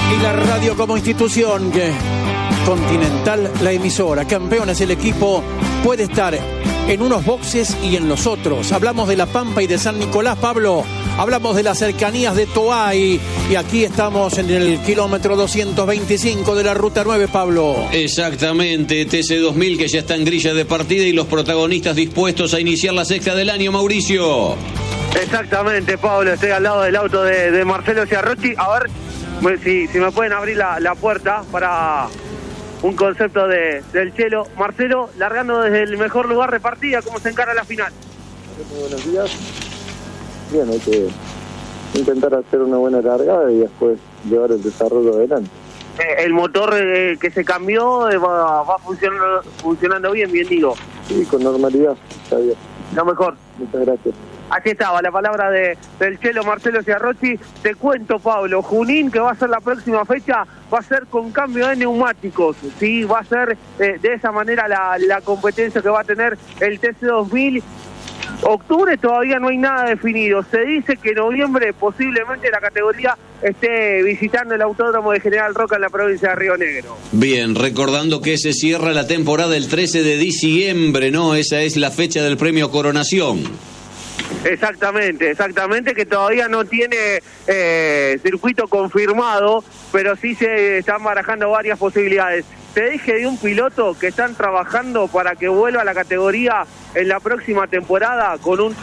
Y la radio como institución Continental, la emisora. Campeones, el equipo puede estar en unos boxes y en los otros. Hablamos de La Pampa y de San Nicolás, Pablo. Hablamos de las cercanías de Toay. Y aquí estamos en el kilómetro 225 de la Ruta 9, Pablo. Exactamente, TC2000 que ya está en grilla de partida y los protagonistas dispuestos a iniciar la sexta del año, Mauricio. Exactamente, Pablo, estoy al lado del auto de Marcelo Ciarrochi. A ver si me pueden abrir la puerta para un concepto del Chelo. Marcelo, largando desde el mejor lugar de partida, ¿cómo se encara la final? Muy buenos días. Bien, hay que intentar hacer una buena largada y después llevar el desarrollo adelante. El motor que se cambió va funcionando bien digo. Sí, con normalidad, está bien. Lo mejor. Muchas gracias. Aquí estaba la palabra del Chelo Marcelo Ciarrochi. Te cuento, Pablo, Junín, que va a ser la próxima fecha, va a ser con cambio de neumáticos, ¿sí? Va a ser de esa manera la competencia que va a tener el TC2000. Octubre todavía no hay nada definido. Se dice que en noviembre posiblemente la categoría esté visitando el autódromo de General Roca en la provincia de Río Negro. Bien, recordando que se cierra la temporada el 13 de diciembre, ¿no? Esa es la fecha del premio Coronación. Exactamente, que todavía no tiene circuito confirmado, pero sí se están barajando varias posibilidades. Te dije de un piloto que están trabajando para que vuelva a la categoría en la próxima temporada con una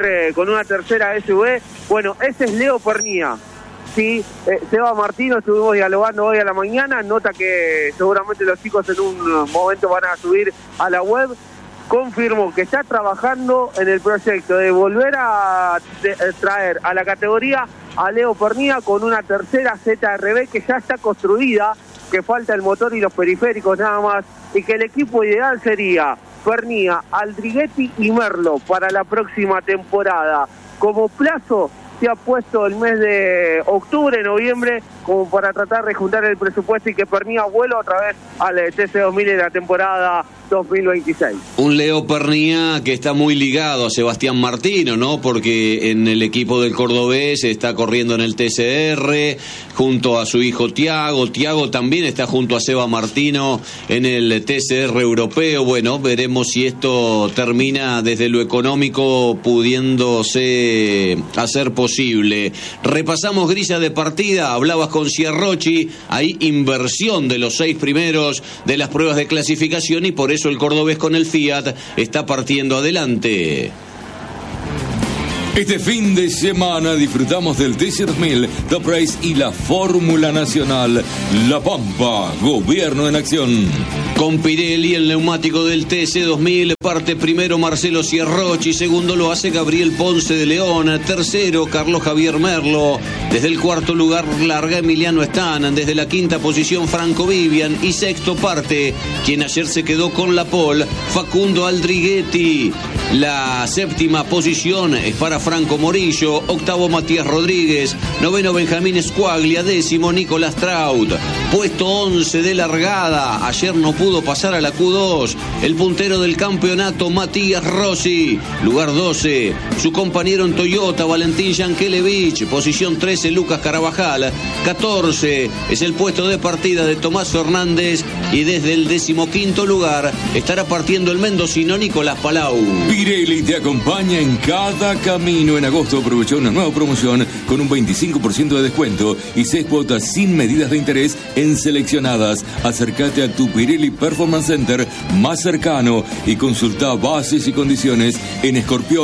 tercera SUV. Bueno, ese es Leo Pernía. Sí, Seba Martino, estuvimos dialogando hoy a la mañana, nota que seguramente los chicos en un momento van a subir a la web. Confirmó que está trabajando en el proyecto de volver a traer a la categoría a Leo Pernía con una tercera ZRB que ya está construida, que falta el motor y los periféricos nada más, y que el equipo ideal sería Pernía, Aldriguetti y Merlo para la próxima temporada. Como plazo se ha puesto el mes de octubre, noviembre, como para tratar de juntar el presupuesto y que Pernía vuelva otra vez al TC2000 en la temporada 2026. Un Leo Pernía que está muy ligado a Sebastián Martino, ¿no? Porque en el equipo del cordobés está corriendo en el TCR junto a su hijo Tiago. Tiago también está junto a Seba Martino en el TCR europeo. Bueno, veremos si esto termina desde lo económico pudiéndose hacer posible. Repasamos grilla de partida, hablabas con Ciarrochi, hay inversión de los 6 primeros de las pruebas de clasificación y por eso el cordobés con el Fiat está partiendo adelante. Este fin de semana disfrutamos del TC2000, The Race y la Fórmula Nacional. La Pampa, gobierno en acción. Con Pirelli, el neumático del TC2000, parte primero Marcelo Ciarrochi, segundo lo hace Gabriel Ponce de León, tercero Carlos Javier Merlo, desde el cuarto lugar larga Emiliano Stan, desde la quinta posición Franco Vivian y sexto parte, quien ayer se quedó con la pole, Facundo Aldriguetti. La séptima posición es para Franco Morillo, octavo Matías Rodríguez, noveno Benjamín Squaglia, décimo Nicolás Traut, puesto 11 de largada, ayer no pudo pasar a la Q2, el puntero del campeonato Matías Rossi, lugar 12, su compañero en Toyota Valentín Yankelevich, posición 13 Lucas Carabajal, 14 es el puesto de partida de Tomás Fernández y desde el 15º lugar estará partiendo el mendocino Nicolás Palau. Pirelli te acompaña en cada camino. En agosto aprovecha una nueva promoción con un 25% de descuento y 6 cuotas sin medidas de interés en seleccionadas. Acércate a tu Pirelli Performance Center más cercano y consulta bases y condiciones en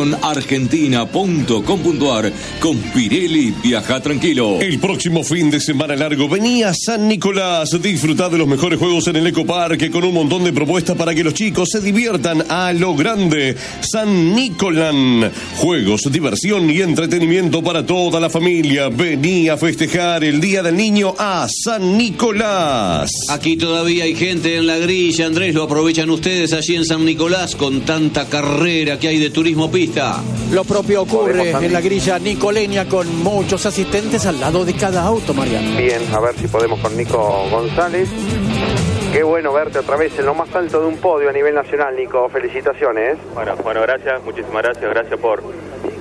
escorpionargentina.com.ar. Con Pirelli viaja tranquilo. El próximo fin de semana largo vení a San Nicolás. Disfrutá de los mejores juegos en el Ecoparque con un montón de propuestas para que los chicos se diviertan a lo grande. San Nicolán. Juegos, diversión y entretenimiento para toda la familia. Vení a festejar el Día del Niño a San Nicolás. Aquí todavía hay gente en la grilla, Andrés, lo aprovechan ustedes allí en San Nicolás con tanta carrera que hay de turismo pista. Lo propio ocurre en la grilla nicoleña con muchos asistentes al lado de cada auto, Mariano. Bien, a ver si podemos con Nico González. Qué bueno verte otra vez en lo más alto de un podio a nivel nacional, Nico. Felicitaciones. Bueno, gracias, muchísimas gracias por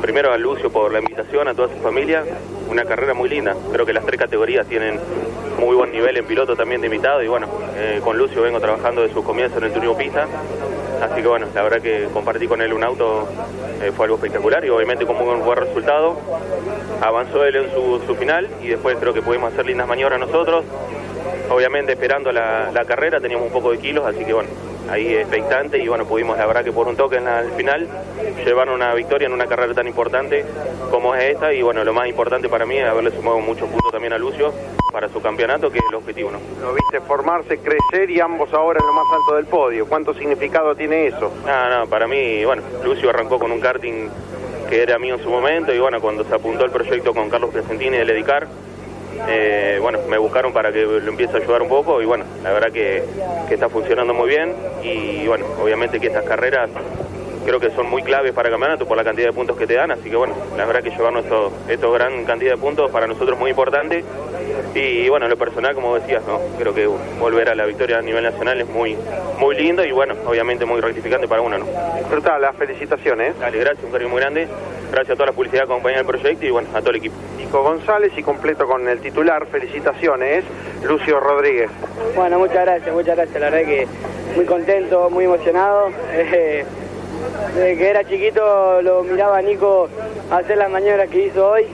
primero a Lucio por la invitación, a toda su familia, una carrera muy linda. Creo que las 3 categorías tienen muy buen nivel en piloto también de invitado y bueno, con Lucio vengo trabajando de sus comienzos en el turismo pista, así que bueno, la verdad que compartí con él un auto fue algo espectacular y obviamente con un buen resultado. Avanzó él en su final y después creo que pudimos hacer lindas maniobras nosotros, obviamente esperando la carrera, teníamos un poco de kilos, así que bueno, ahí expectante y bueno, pudimos la verdad que por un toque al final llevar una victoria en una carrera tan importante como es esta y bueno, lo más importante para mí es haberle sumado muchos puntos también a Lucio para su campeonato, que es el objetivo, ¿no? Lo viste formarse, crecer y ambos ahora en lo más alto del podio. ¿Cuánto significado tiene eso? No, para mí, bueno, Lucio arrancó con un karting que era mío en su momento y bueno, cuando se apuntó el proyecto con Carlos Piacentini de Ledicar, bueno, me buscaron para que lo empiece a ayudar un poco y bueno, la verdad que está funcionando muy bien y bueno, obviamente que estas carreras creo que son muy claves para el campeonato por la cantidad de puntos que te dan, así que bueno, la verdad que llevarnos estos gran cantidad de puntos para nosotros es muy importante y bueno, en lo personal, como decías, ¿no? Creo que volver a la victoria a nivel nacional es muy lindo y bueno, obviamente muy gratificante para uno, ¿no? Disfrutá, las felicitaciones. Dale, gracias, un cariño muy grande, gracias a toda la publicidad que acompaña el proyecto y bueno, a todo el equipo. Nico González y completo con el titular, felicitaciones, Lucio Rodríguez. Bueno, muchas gracias, la verdad que muy contento, muy emocionado. Desde que era chiquito lo miraba a Nico hacer las maniobras que hizo hoy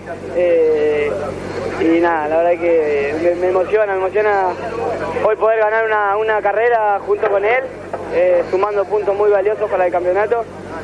y nada, la verdad que me emociona hoy poder ganar una carrera junto con él, sumando puntos muy valiosos para el campeonato.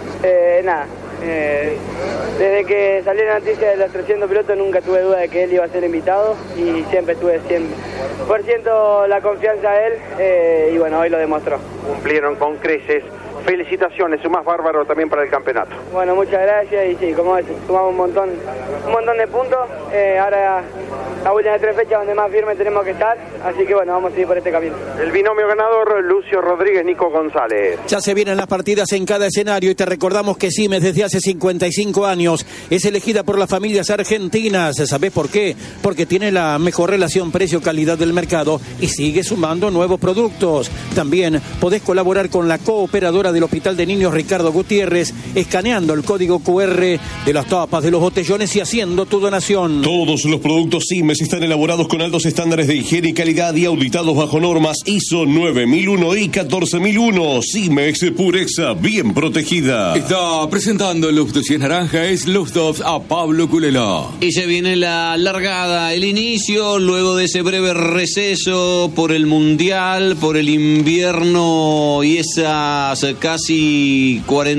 Desde que salió la noticia de los 300 pilotos nunca tuve duda de que él iba a ser invitado y siempre tuve 100% la confianza de él y bueno, hoy lo demostró. Cumplieron con creces. Felicitaciones, un más bárbaro también para el campeonato. Bueno, muchas gracias y sí, como es, sumamos un montón de puntos. Ahora la última de 3 fechas donde más firme tenemos que estar, así que bueno, vamos a seguir por este camino. El binomio ganador, Lucio Rodríguez, Nico González. Ya se vienen las partidas en cada escenario y te recordamos que Siemens desde hace 55 años es elegida por las familias argentinas. ¿Sabés por qué? Porque tiene la mejor relación precio-calidad del mercado y sigue sumando nuevos productos. También podés colaborar con la cooperadora del Hospital de Niños Ricardo Gutiérrez, escaneando el código QR de las tapas de los botellones y haciendo tu donación. Todos los productos Siemens están elaborados con altos estándares de higiene y calidad y auditados bajo normas ISO 9001 y 14001. Siemens Purexa, bien protegida. Está presentando Lufthansa y naranja es Lufthansa a Pablo Culela. Y se viene la largada, el inicio, luego de ese breve receso por el Mundial, por el invierno y esas casi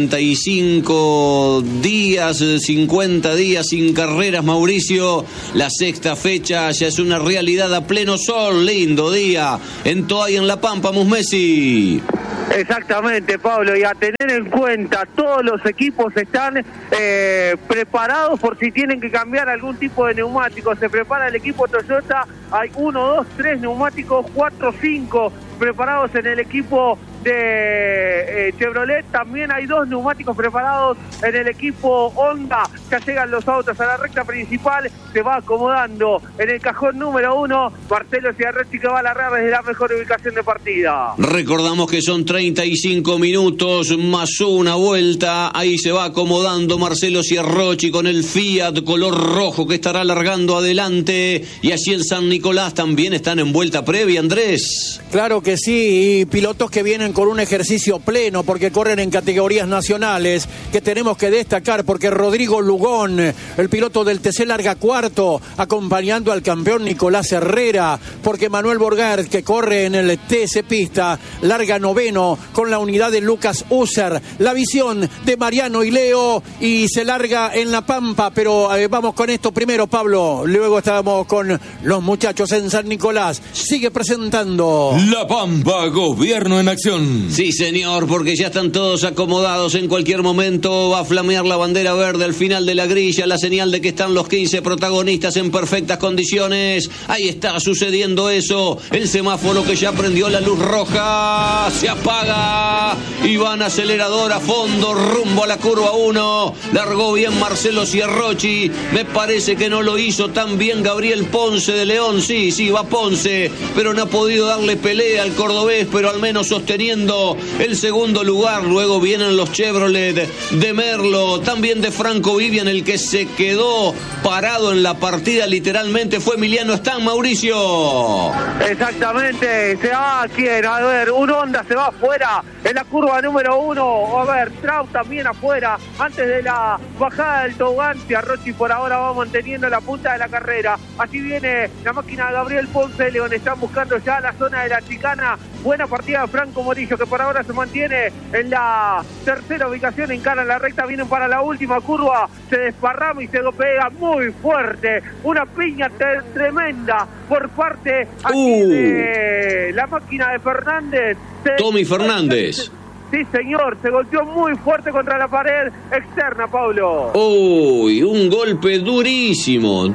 45 días, 50 días sin carreras, Mauricio. La sexta fecha ya es una realidad a pleno sol. Lindo día en Toay, en La Pampa, Musmesi. Exactamente, Pablo, y a tener en cuenta, todos los equipos están preparados por si tienen que cambiar algún tipo de neumático. Se prepara el equipo Toyota, hay 1, 2, 3 neumáticos, 4, 5 preparados en el equipo de Chevrolet. También hay 2 neumáticos preparados en el equipo Honda. Ya llegan los autos a la recta principal, se va acomodando en el cajón número 1 Marcelo Ciarrochi, que va a largar desde la mejor ubicación de partida. Recordamos que son 35 minutos más una vuelta. Ahí se va acomodando Marcelo Ciarrochi con el Fiat color rojo que estará largando adelante. Y allí en San Nicolás también están en vuelta previa, Andrés. Claro que sí, y pilotos que vienen con un ejercicio pleno porque corren en categorías nacionales que tenemos que destacar, porque Rodrigo Lugón, el piloto del TC, larga cuarto acompañando al campeón Nicolás Herrera, porque Manuel Borgard, que corre en el TC Pista, larga noveno con la unidad de Lucas User. La visión de Mariano y Leo y se larga en La Pampa, pero vamos con esto primero, Pablo, luego estamos con los muchachos en San Nicolás. Sigue presentando La Pampa, gobierno en acción. Sí, señor, porque ya están todos acomodados. En cualquier momento va a flamear la bandera verde al final de la grilla, la señal de que están los 15 protagonistas en perfectas condiciones. Ahí está sucediendo eso. El semáforo que ya prendió la luz roja se apaga y van acelerador a fondo rumbo a la curva 1. Largó bien Marcelo Ciarrochi. Me parece que no lo hizo tan bien Gabriel Ponce de León. Sí, va Ponce, pero no ha podido darle pelea al cordobés, pero al menos sostenido manteniendo el segundo lugar. Luego vienen los Chevrolet de Merlo, también de Franco Vivian. El que se quedó parado en la partida literalmente fue Emiliano Stan, Mauricio. Exactamente, se va ¿quién? A ver, un Honda se va afuera en la curva número 1. A ver, Trau también afuera antes de la bajada del tobogán. Ciarrochi por ahora va manteniendo la punta de la carrera. Así viene la máquina de Gabriel Ponce de León. Están buscando ya la zona de la chicana. Buena partida de Franco Morillo, que por ahora se mantiene en la tercera ubicación. Encara la recta, vienen para la última curva. Se desparrama y se pega muy fuerte. Una piña tremenda por parte aquí de la máquina de Fernández. Tommy Fernández. Sí, señor, se golpeó muy fuerte contra la pared externa, Pablo. Uy, un golpe durísimo,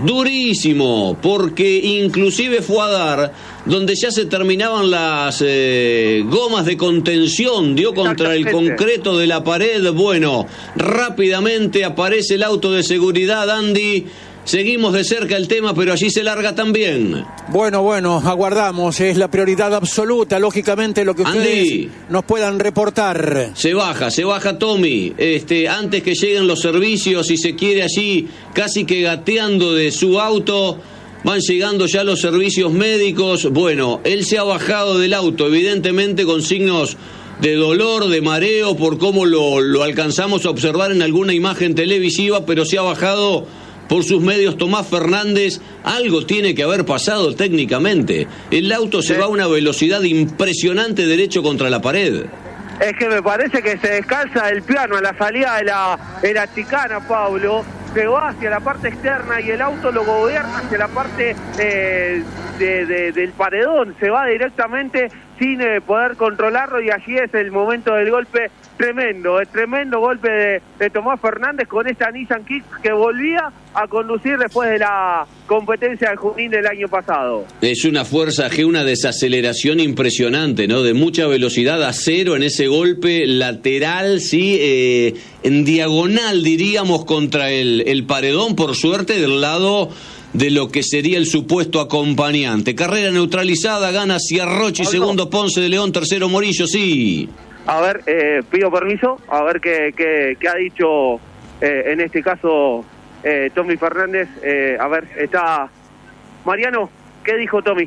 porque inclusive fue a dar donde ya se terminaban las gomas de contención, dio contra el concreto de la pared. Bueno, rápidamente aparece el auto de seguridad, Andy. Seguimos de cerca el tema, pero allí se larga también. Bueno, aguardamos, es la prioridad absoluta, lógicamente, lo que ustedes nos puedan reportar. Se baja Tommy, antes que lleguen los servicios, si se quiere allí, casi que gateando de su auto, van llegando ya los servicios médicos. Bueno, él se ha bajado del auto, evidentemente con signos de dolor, de mareo, por cómo lo alcanzamos a observar en alguna imagen televisiva, pero se ha bajado por sus medios Tomás Fernández. Algo tiene que haber pasado técnicamente. El auto se va a una velocidad impresionante derecho contra la pared. Es que me parece que se descalza el piano a la salida de la chicana, Pablo. Se va hacia la parte externa y el auto lo gobierna hacia la parte del paredón. Se va directamente sin poder controlarlo y allí es el momento del golpe tremendo. El tremendo golpe de Tomás Fernández con esta Nissan Kicks que volvía a conducir después de la competencia de Junín del año pasado. Es una fuerza G, una desaceleración impresionante, ¿no? De mucha velocidad a cero en ese golpe lateral, sí, en diagonal diríamos contra el paredón, por suerte del lado de lo que sería el supuesto acompañante. Carrera neutralizada, gana Ciarrochi, segundo Ponce de León, tercero Morillo, sí. A ver, pido permiso, a ver qué ha dicho en este caso Tommy Fernández. A ver, está Mariano, ¿qué dijo Tommy?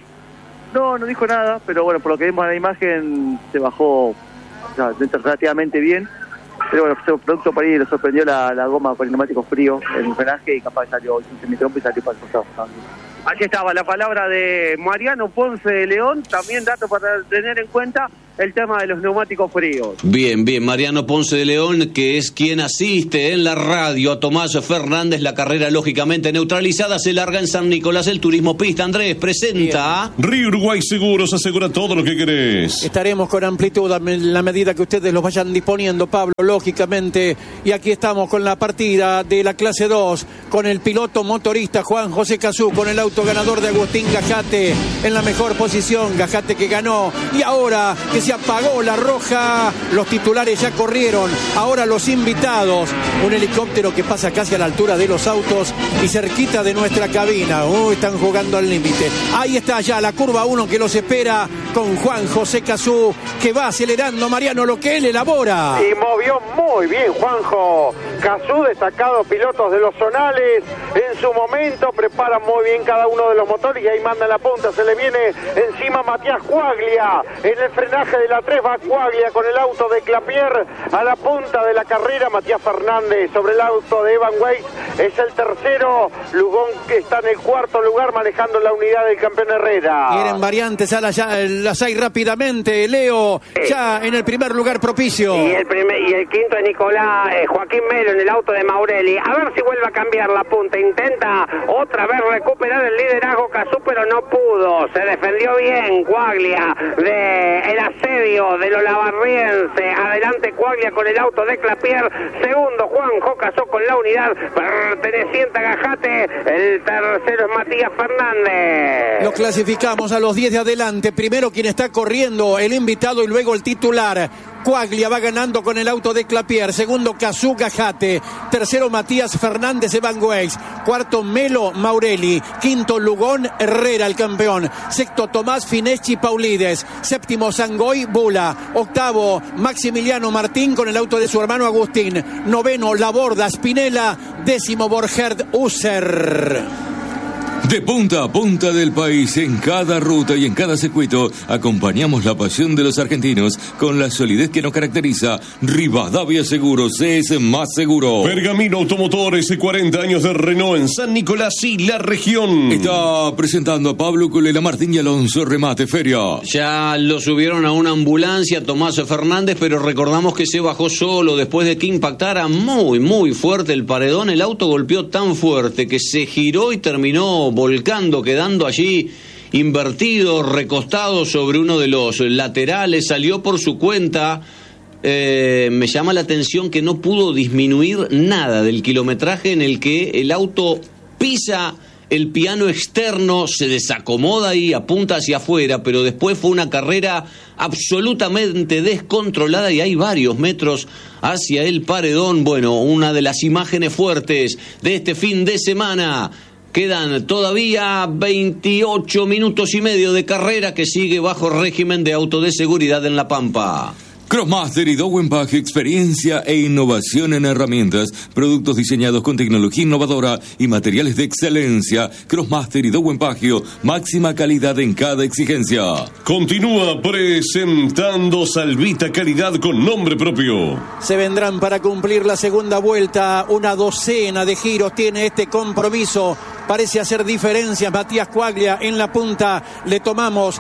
No dijo nada, pero bueno, por lo que vimos en la imagen se bajó relativamente bien. Pero bueno, fue producto para ahí, le sorprendió la goma con el neumático frío, el frenaje, y capaz salió, se metió y salió para el costado. Allí estaba la palabra de Mariano Ponce de León, también dato para tener en cuenta el tema de los neumáticos fríos. Bien, Mariano Ponce de León, que es quien asiste en la radio a Tomás Fernández. La carrera lógicamente neutralizada, se larga en San Nicolás el Turismo Pista. Andrés, presenta Río Uruguay Seguros, asegura todo lo que querés. Estaremos con amplitud en la medida que ustedes los vayan disponiendo, Pablo, lógicamente. Y aquí estamos con la partida de la clase 2, con el piloto motorista Juan José Cazú, con el auto ganador de Agustín Gajate en la mejor posición. Gajate que ganó, y ahora que se apagó la roja, los titulares ya corrieron. Ahora los invitados, un helicóptero que pasa casi a la altura de los autos y cerquita de nuestra cabina. Están jugando al límite. Ahí está ya la curva 1 que los espera, con Juan José Cazú, que va acelerando, Mariano, lo que él elabora. Y movió muy bien Juanjo Cazú, destacado pilotos de los zonales. En su momento preparan muy bien cada uno de los motores y ahí manda la punta. Se le viene encima Matías Cuaglia. En el frenaje de la 3 va Cuaglia con el auto de Clapier a la punta de la carrera. Matías Fernández sobre el auto de Evan Weiss es el tercero. Lugón, que está en el cuarto lugar manejando la unidad del campeón Herrera. Quieren variantes, las hay rápidamente. Leo, ya en el primer lugar propicio. Y el quinto es Nicolás Joaquín Melo en el auto de Maurelli. A ver si vuelve a cambiar la punta. Intenta otra vez recuperar el liderazgo Cazú, pero no pudo. Se defendió bien Cuaglia del asedio de los lavarrienses. Adelante Cuaglia con el auto de Clapier. Segundo Juanjo Cazú con la unidad perteneciente a Gajate. El tercero es Matías Fernández. Lo clasificamos a los 10 de adelante. Primero quien está corriendo, el invitado, y luego el titular. Quaglia va ganando con el auto de Clapier. Segundo, Cazú Gajate. Tercero, Matías Fernández Evangueix. Cuarto, Melo Maurelli. Quinto, Lugón Herrera, el campeón. Sexto, Tomás Fineschi Paulides. Séptimo, Sangoy Bula. Octavo, Maximiliano Martín con el auto de su hermano Agustín. Noveno, Laborda Spinella. Décimo, Borgerd User. De punta a punta del país, en cada ruta y en cada circuito, acompañamos la pasión de los argentinos con la solidez que nos caracteriza. Rivadavia Seguros es más seguro. Pergamino Automotores, 40 años de Renault en San Nicolás y la región. Está presentando a Pablo Culela Martín y Alonso Remate Feria. Ya lo subieron a una ambulancia, Tomás Fernández, pero recordamos que se bajó solo después de que impactara muy fuerte el paredón. El auto golpeó tan fuerte que se giró y terminó volcando, quedando allí invertido, recostado sobre uno de los laterales. Salió por su cuenta. Me llama la atención que no pudo disminuir nada del kilometraje en el que el auto pisa el piano externo, se desacomoda y apunta hacia afuera, pero después fue una carrera absolutamente descontrolada y hay varios metros hacia el paredón. Bueno, una de las imágenes fuertes de este fin de semana. Quedan todavía 28 minutos y medio de carrera que sigue bajo régimen de auto de seguridad en La Pampa. Crossmaster y Dowenbach, experiencia e innovación en herramientas, productos diseñados con tecnología innovadora y materiales de excelencia. Crossmaster y Dowenbach, máxima calidad en cada exigencia. Continúa presentando Salvita Calidad con nombre propio. Se vendrán para cumplir la segunda vuelta. Una docena de giros tiene este compromiso. Parece hacer diferencias. Matías Quaglia en la punta. Le tomamos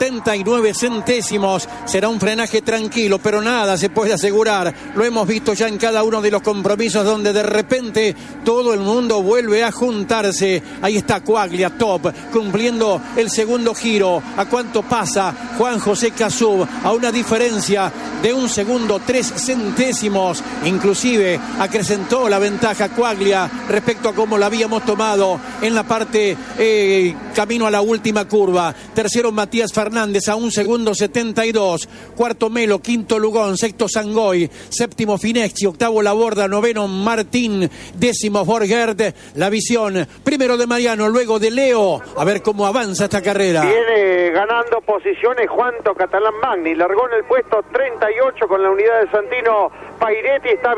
79 centésimos. Será un frenaje tranquilo, pero nada se puede asegurar. Lo hemos visto ya en cada uno de los compromisos donde de repente todo el mundo vuelve a juntarse. Ahí está Quaglia, top, cumpliendo el segundo giro. ¿A cuánto pasa Juan José Cazú? A una diferencia de 1 segundo, 3 centésimos. Inclusive acrecentó la ventaja Quaglia respecto a cómo la habíamos tomado en la parte camino a la última curva. Tercero, Matías Fernández a 1 segundo 72. Cuarto, Melo. Quinto, Lugón. Sexto, Sangoy. Séptimo, Fineschi. Octavo, Laborda. Noveno, Martín. Décimo, Borgerd. La visión primero de Mariano, luego de Leo. A ver cómo avanza esta carrera. Viene ganando posiciones Juanto Catalán Magni. Largó en el puesto 38 con la unidad de Santino Pairetti. Está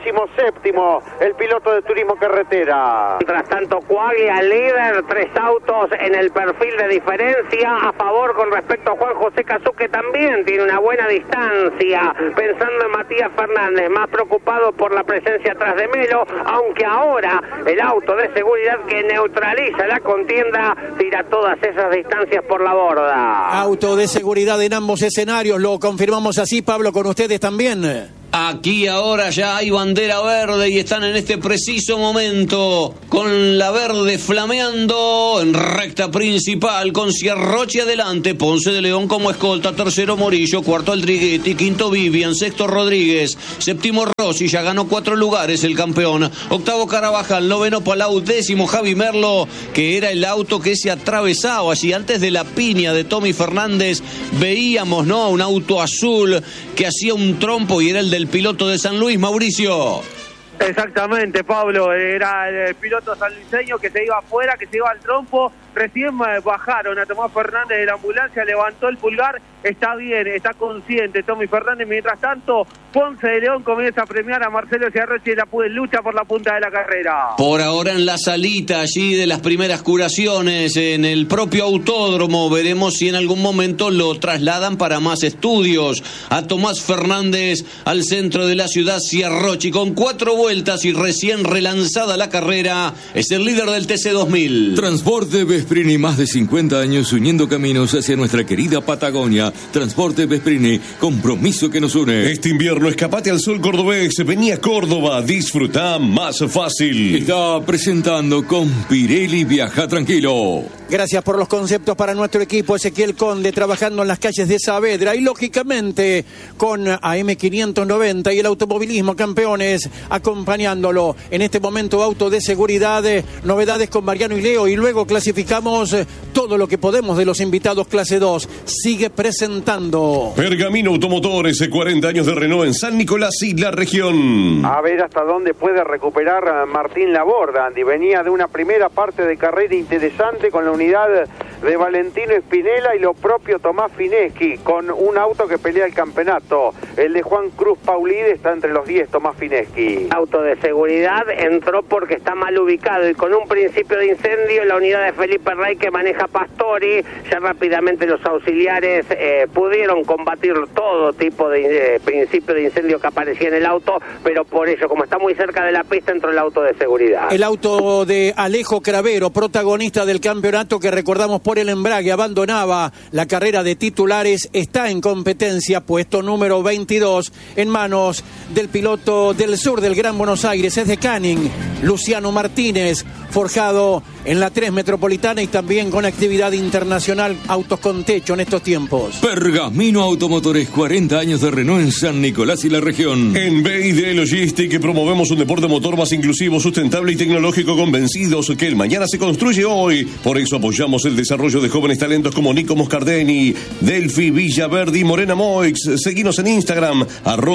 27º el piloto de Turismo Carretera. Mientras tanto, Quaglia líder, 3 autos en el perfil de diferencia a favor con respecto a Juan José Cazú, que también tiene una buena distancia. Pensando en Matías Fernández, más preocupado por la presencia atrás de Melo, aunque ahora el auto de seguridad que neutraliza la contienda tira todas esas distancias por la borda. Auto de seguridad en ambos escenarios, lo confirmamos así, Pablo, con ustedes también. Aquí ahora ya hay bandera verde y están en este preciso momento con la verde flameando en recta principal con Ciarrochi adelante, Ponce de León como escolta, tercero Morillo, cuarto Aldriguetti, quinto Vivian, sexto Rodríguez, séptimo Rossi, ya ganó 4 lugares el campeón, octavo Carabajal, noveno Palau, décimo Javi Merlo, que era el auto que se atravesaba allí antes de la piña de Tommy Fernández. Veíamos, ¿no?, un auto azul que hacía un trompo y era el del piloto de San Luis, Mauricio. Exactamente, Pablo, era el piloto sanluiseño que se iba afuera, que se iba al trompo. Recién bajaron a Tomás Fernández de la ambulancia, levantó el pulgar, está bien, está consciente Tommy Fernández. Mientras tanto, Ponce de León comienza a premiar a Marcelo Ciarrochi y la lucha por la punta de la carrera. Por ahora en la salita allí de las primeras curaciones, en el propio autódromo, veremos si en algún momento lo trasladan para más estudios. A Tomás Fernández al centro de la ciudad, Ciarrochi con 4 vueltas y recién relanzada la carrera, es el líder del TC2000. Transporte Vesprini, más de 50 años uniendo caminos hacia nuestra querida Patagonia. Transporte Vesprini, compromiso que nos une. Este invierno escapate al sol cordobés, vení a Córdoba, disfruta más fácil. Está presentando con Pirelli, viaja tranquilo. Gracias por los conceptos para nuestro equipo. Ezequiel Conde trabajando en las calles de Saavedra y lógicamente con AM590 y el automovilismo campeones acompañándolo. En este momento auto de seguridad, novedades con Mariano y Leo y luego clasificamos destacamos todo lo que podemos de los invitados clase 2. Sigue presentando Pergamino Automotores, 40 años de Renault en San Nicolás y la región. A ver hasta dónde puede recuperar a Martín Laborda, Andy. Venía de una primera parte de carrera interesante con la unidad de Valentino Spinella y lo propio Tomás Fineschi, con un auto que pelea el campeonato. El de Juan Cruz Paulide está entre los 10, Tomás Fineschi. Auto de seguridad entró porque está mal ubicado y con un principio de incendio la unidad de Felipe Rey que maneja Pastori. Ya rápidamente los auxiliares pudieron combatir todo tipo de principio de incendio que aparecía en el auto, pero por ello, como está muy cerca de la pista, entró el auto de seguridad. el auto de Alejo Cravero, protagonista del campeonato, que recordamos por el embrague abandonaba la carrera de titulares, está en competencia, puesto número 22, en manos del piloto del sur del Gran Buenos Aires, es de Canning, Luciano Martínez, forjado en la 3 Metropolitana y también con actividad internacional, autos con techo en estos tiempos. Pergamino Automotores, 40 años de Renault en San Nicolás y la región. En BID Logistic promovemos un deporte motor más inclusivo, sustentable y tecnológico, convencidos que el mañana se construye hoy. Por eso apoyamos el desarrollo de jóvenes talentos como Nico Moscardeni, Delphi Villaverde y Morena Moix. Seguinos en Instagram,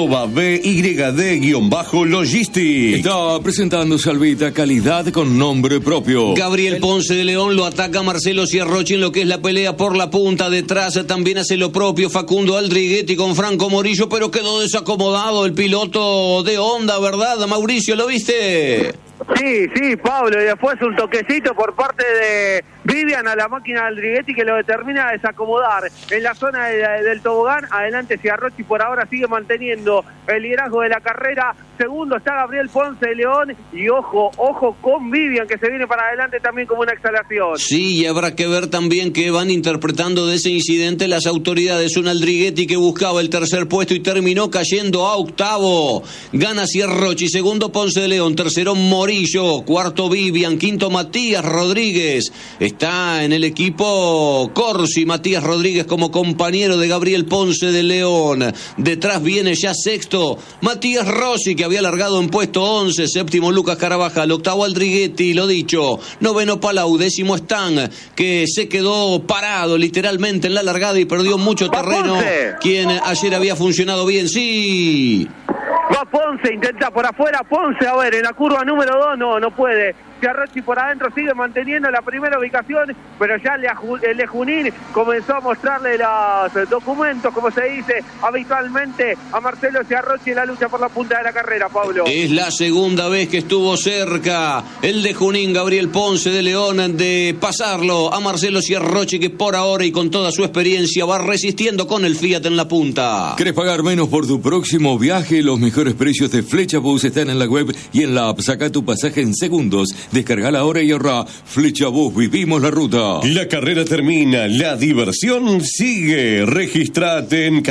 @BYD_Logistic. Está presentando Salvita, calidad con nombre propio. Gabriel Ponce de León lo ataca Marcelo Ciarrochi en lo que es la pelea por la punta. Detrás también hace lo propio Facundo Aldriguetti con Franco Morillo, pero quedó desacomodado el piloto de Honda, ¿verdad, Mauricio? ¿Lo viste? Sí, Pablo, y después un toquecito por parte de Vivian a la máquina de Aldriguetti que lo determina a desacomodar en la zona del tobogán. Adelante Ciarrochi por ahora sigue manteniendo el liderazgo de la carrera. Segundo está Gabriel Ponce de León y ojo con Vivian que se viene para adelante también como una exhalación. Sí, y habrá que ver también qué van interpretando de ese incidente las autoridades. Un Aldriguetti que buscaba el tercer puesto y terminó cayendo a octavo. Gana Ciarrochi, segundo Ponce de León, tercero Morillo, cuarto Vivian, quinto Matías Rodríguez. Está en el equipo Corsi, Matías Rodríguez como compañero de Gabriel Ponce de León. Detrás viene ya sexto Matías Rossi, que había largado en puesto 11. Séptimo Lucas Carabajal, octavo Aldriguetti, lo dicho. Noveno Palau, décimo Stan, que se quedó parado literalmente en la largada y perdió mucho terreno. Quien ayer había funcionado bien, sí. Va Ponce, intenta por afuera, Ponce, a ver, en la curva número 2, no puede. Ciarrochi por adentro sigue manteniendo la primera ubicación, pero ya el de Junín comenzó a mostrarle los documentos, como se dice habitualmente, a Marcelo Ciarrochi en la lucha por la punta de la carrera, Pablo. Es la segunda vez que estuvo cerca el de Junín, Gabriel Ponce de León, de pasarlo a Marcelo Ciarrochi, que por ahora y con toda su experiencia va resistiendo con el Fiat en la punta. ¿Querés pagar menos por tu próximo viaje? Los mejores precios de Flecha Bus están en la web y en la app. Saca tu pasaje en segundos. Descarga la hora y ahorra. Flecha Bus, vivimos la ruta. La carrera termina, la diversión sigue. Registrate en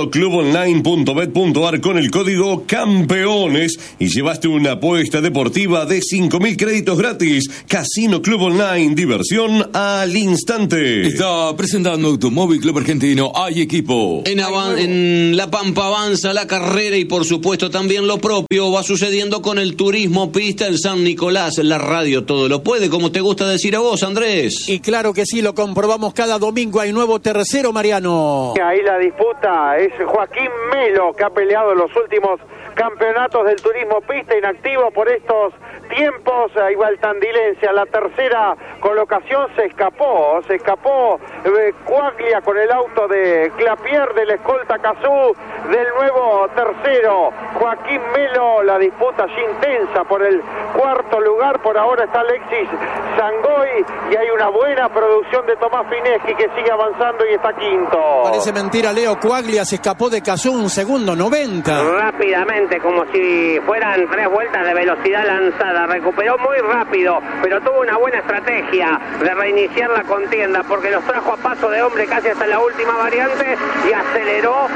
casinoclubonline.bet.ar con el código CAMPEONES y llevaste una apuesta deportiva de 5.000 créditos gratis. Casino Club Online, diversión al instante. Está presentando Automóvil Club Argentino. Hay equipo. En La Pampa avanza la carrera y por supuesto también lo propio va sucediendo con el turismo pista en San Nicolás. La radio todo lo puede, como te gusta decir a vos, Andrés. Y claro que sí, lo comprobamos cada domingo. Hay nuevo tercero, Mariano. Ahí la disputa es Joaquín Melo, que ha peleado los últimos campeonatos del turismo pista, inactivo por estos tiempos. Ahí va el tandilense a la tercera colocación, se escapó Cuaglia con el auto de Clapier, del escolta Cazú, del nuevo tercero Joaquín Melo. La disputa allí intensa por el cuarto lugar. Por ahora está Alexis Sangoy y hay una buena producción de Tomás Fineschi, que sigue avanzando y está quinto. Parece mentira, Leo. Cuaglia se escapó de Cazú, un segundo 90. Rápidamente, como si fueran 3 vueltas de velocidad lanzada. Recuperó muy rápido, pero tuvo una buena estrategia de reiniciar la contienda, porque los trajo a paso de hombre casi hasta la última variante y aceleró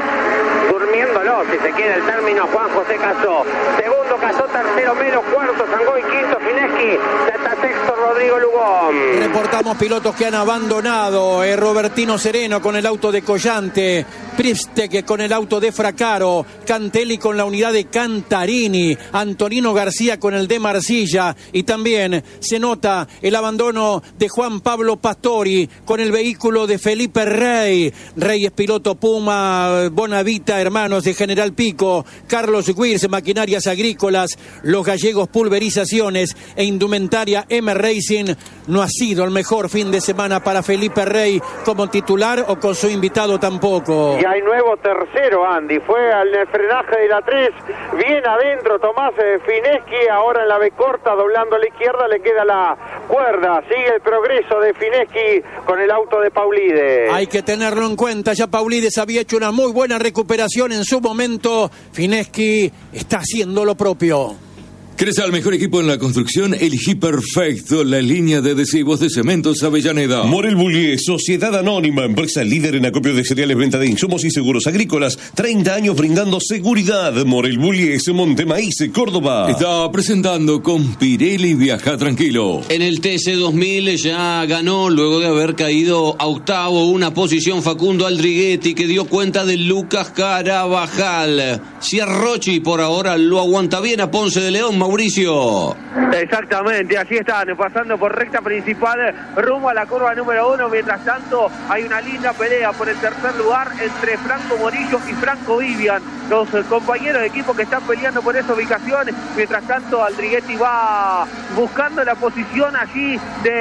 durmiéndolo, si se quiere el término. Juan José Cazó, segundo Cazó, tercero Melo, cuarto Sangoy, quinto Fineschi, ya está sexto Rodrigo Lugón. Reportamos pilotos que han abandonado. Robertino Sereno con el auto de Collante, Privstek con el auto de Fracaro, Cantelli con la unidad de Cantarini, Antonino García con el de Marcilla, y también se nota el abandono de Juan Pablo Pastori con el vehículo de Felipe Rey. Rey es piloto Puma, Bonavita, hermanos de General Pico, Carlos Wirtz, Maquinarias Agrícolas, Los Gallegos Pulverizaciones e Indumentaria M Racing. No ha sido el mejor fin de semana para Felipe Rey como titular o con su invitado tampoco. Y hay nuevo tercero, Andy. Fue al frenaje de la 3, bien adentro Tomás Fineschi, ahora en la B corta, doblando a la izquierda, le queda la cuerda. Sigue el progreso de Fineschi con el auto de Paulides. Hay que tenerlo en cuenta, ya Paulides había hecho una muy buena recuperación en su momento. Fineschi está haciendo lo propio. ¿Querés al mejor equipo en la construcción? Elegí perfecto la línea de adhesivos de Cementos Avellaneda. Morel Bullier, Sociedad Anónima, empresa líder en acopio de cereales, venta de insumos y seguros agrícolas. 30 años brindando seguridad. Morel Bullier, Montemaíz, Córdoba. Está presentando con Pirelli Viaja Tranquilo. En el TC2000 ya ganó luego de haber caído a octavo una posición Facundo Aldriguetti, que dio cuenta de Lucas Carabajal. Ciarrochi por ahora lo aguanta bien a Ponce de León, Mauricio. Exactamente, así están, pasando por recta principal rumbo a la curva número 1. Mientras tanto hay una linda pelea por el tercer lugar entre Franco Morillo y Franco Vivian, los compañeros de equipo que están peleando por esa ubicación. Mientras tanto Aldriguetti va buscando la posición allí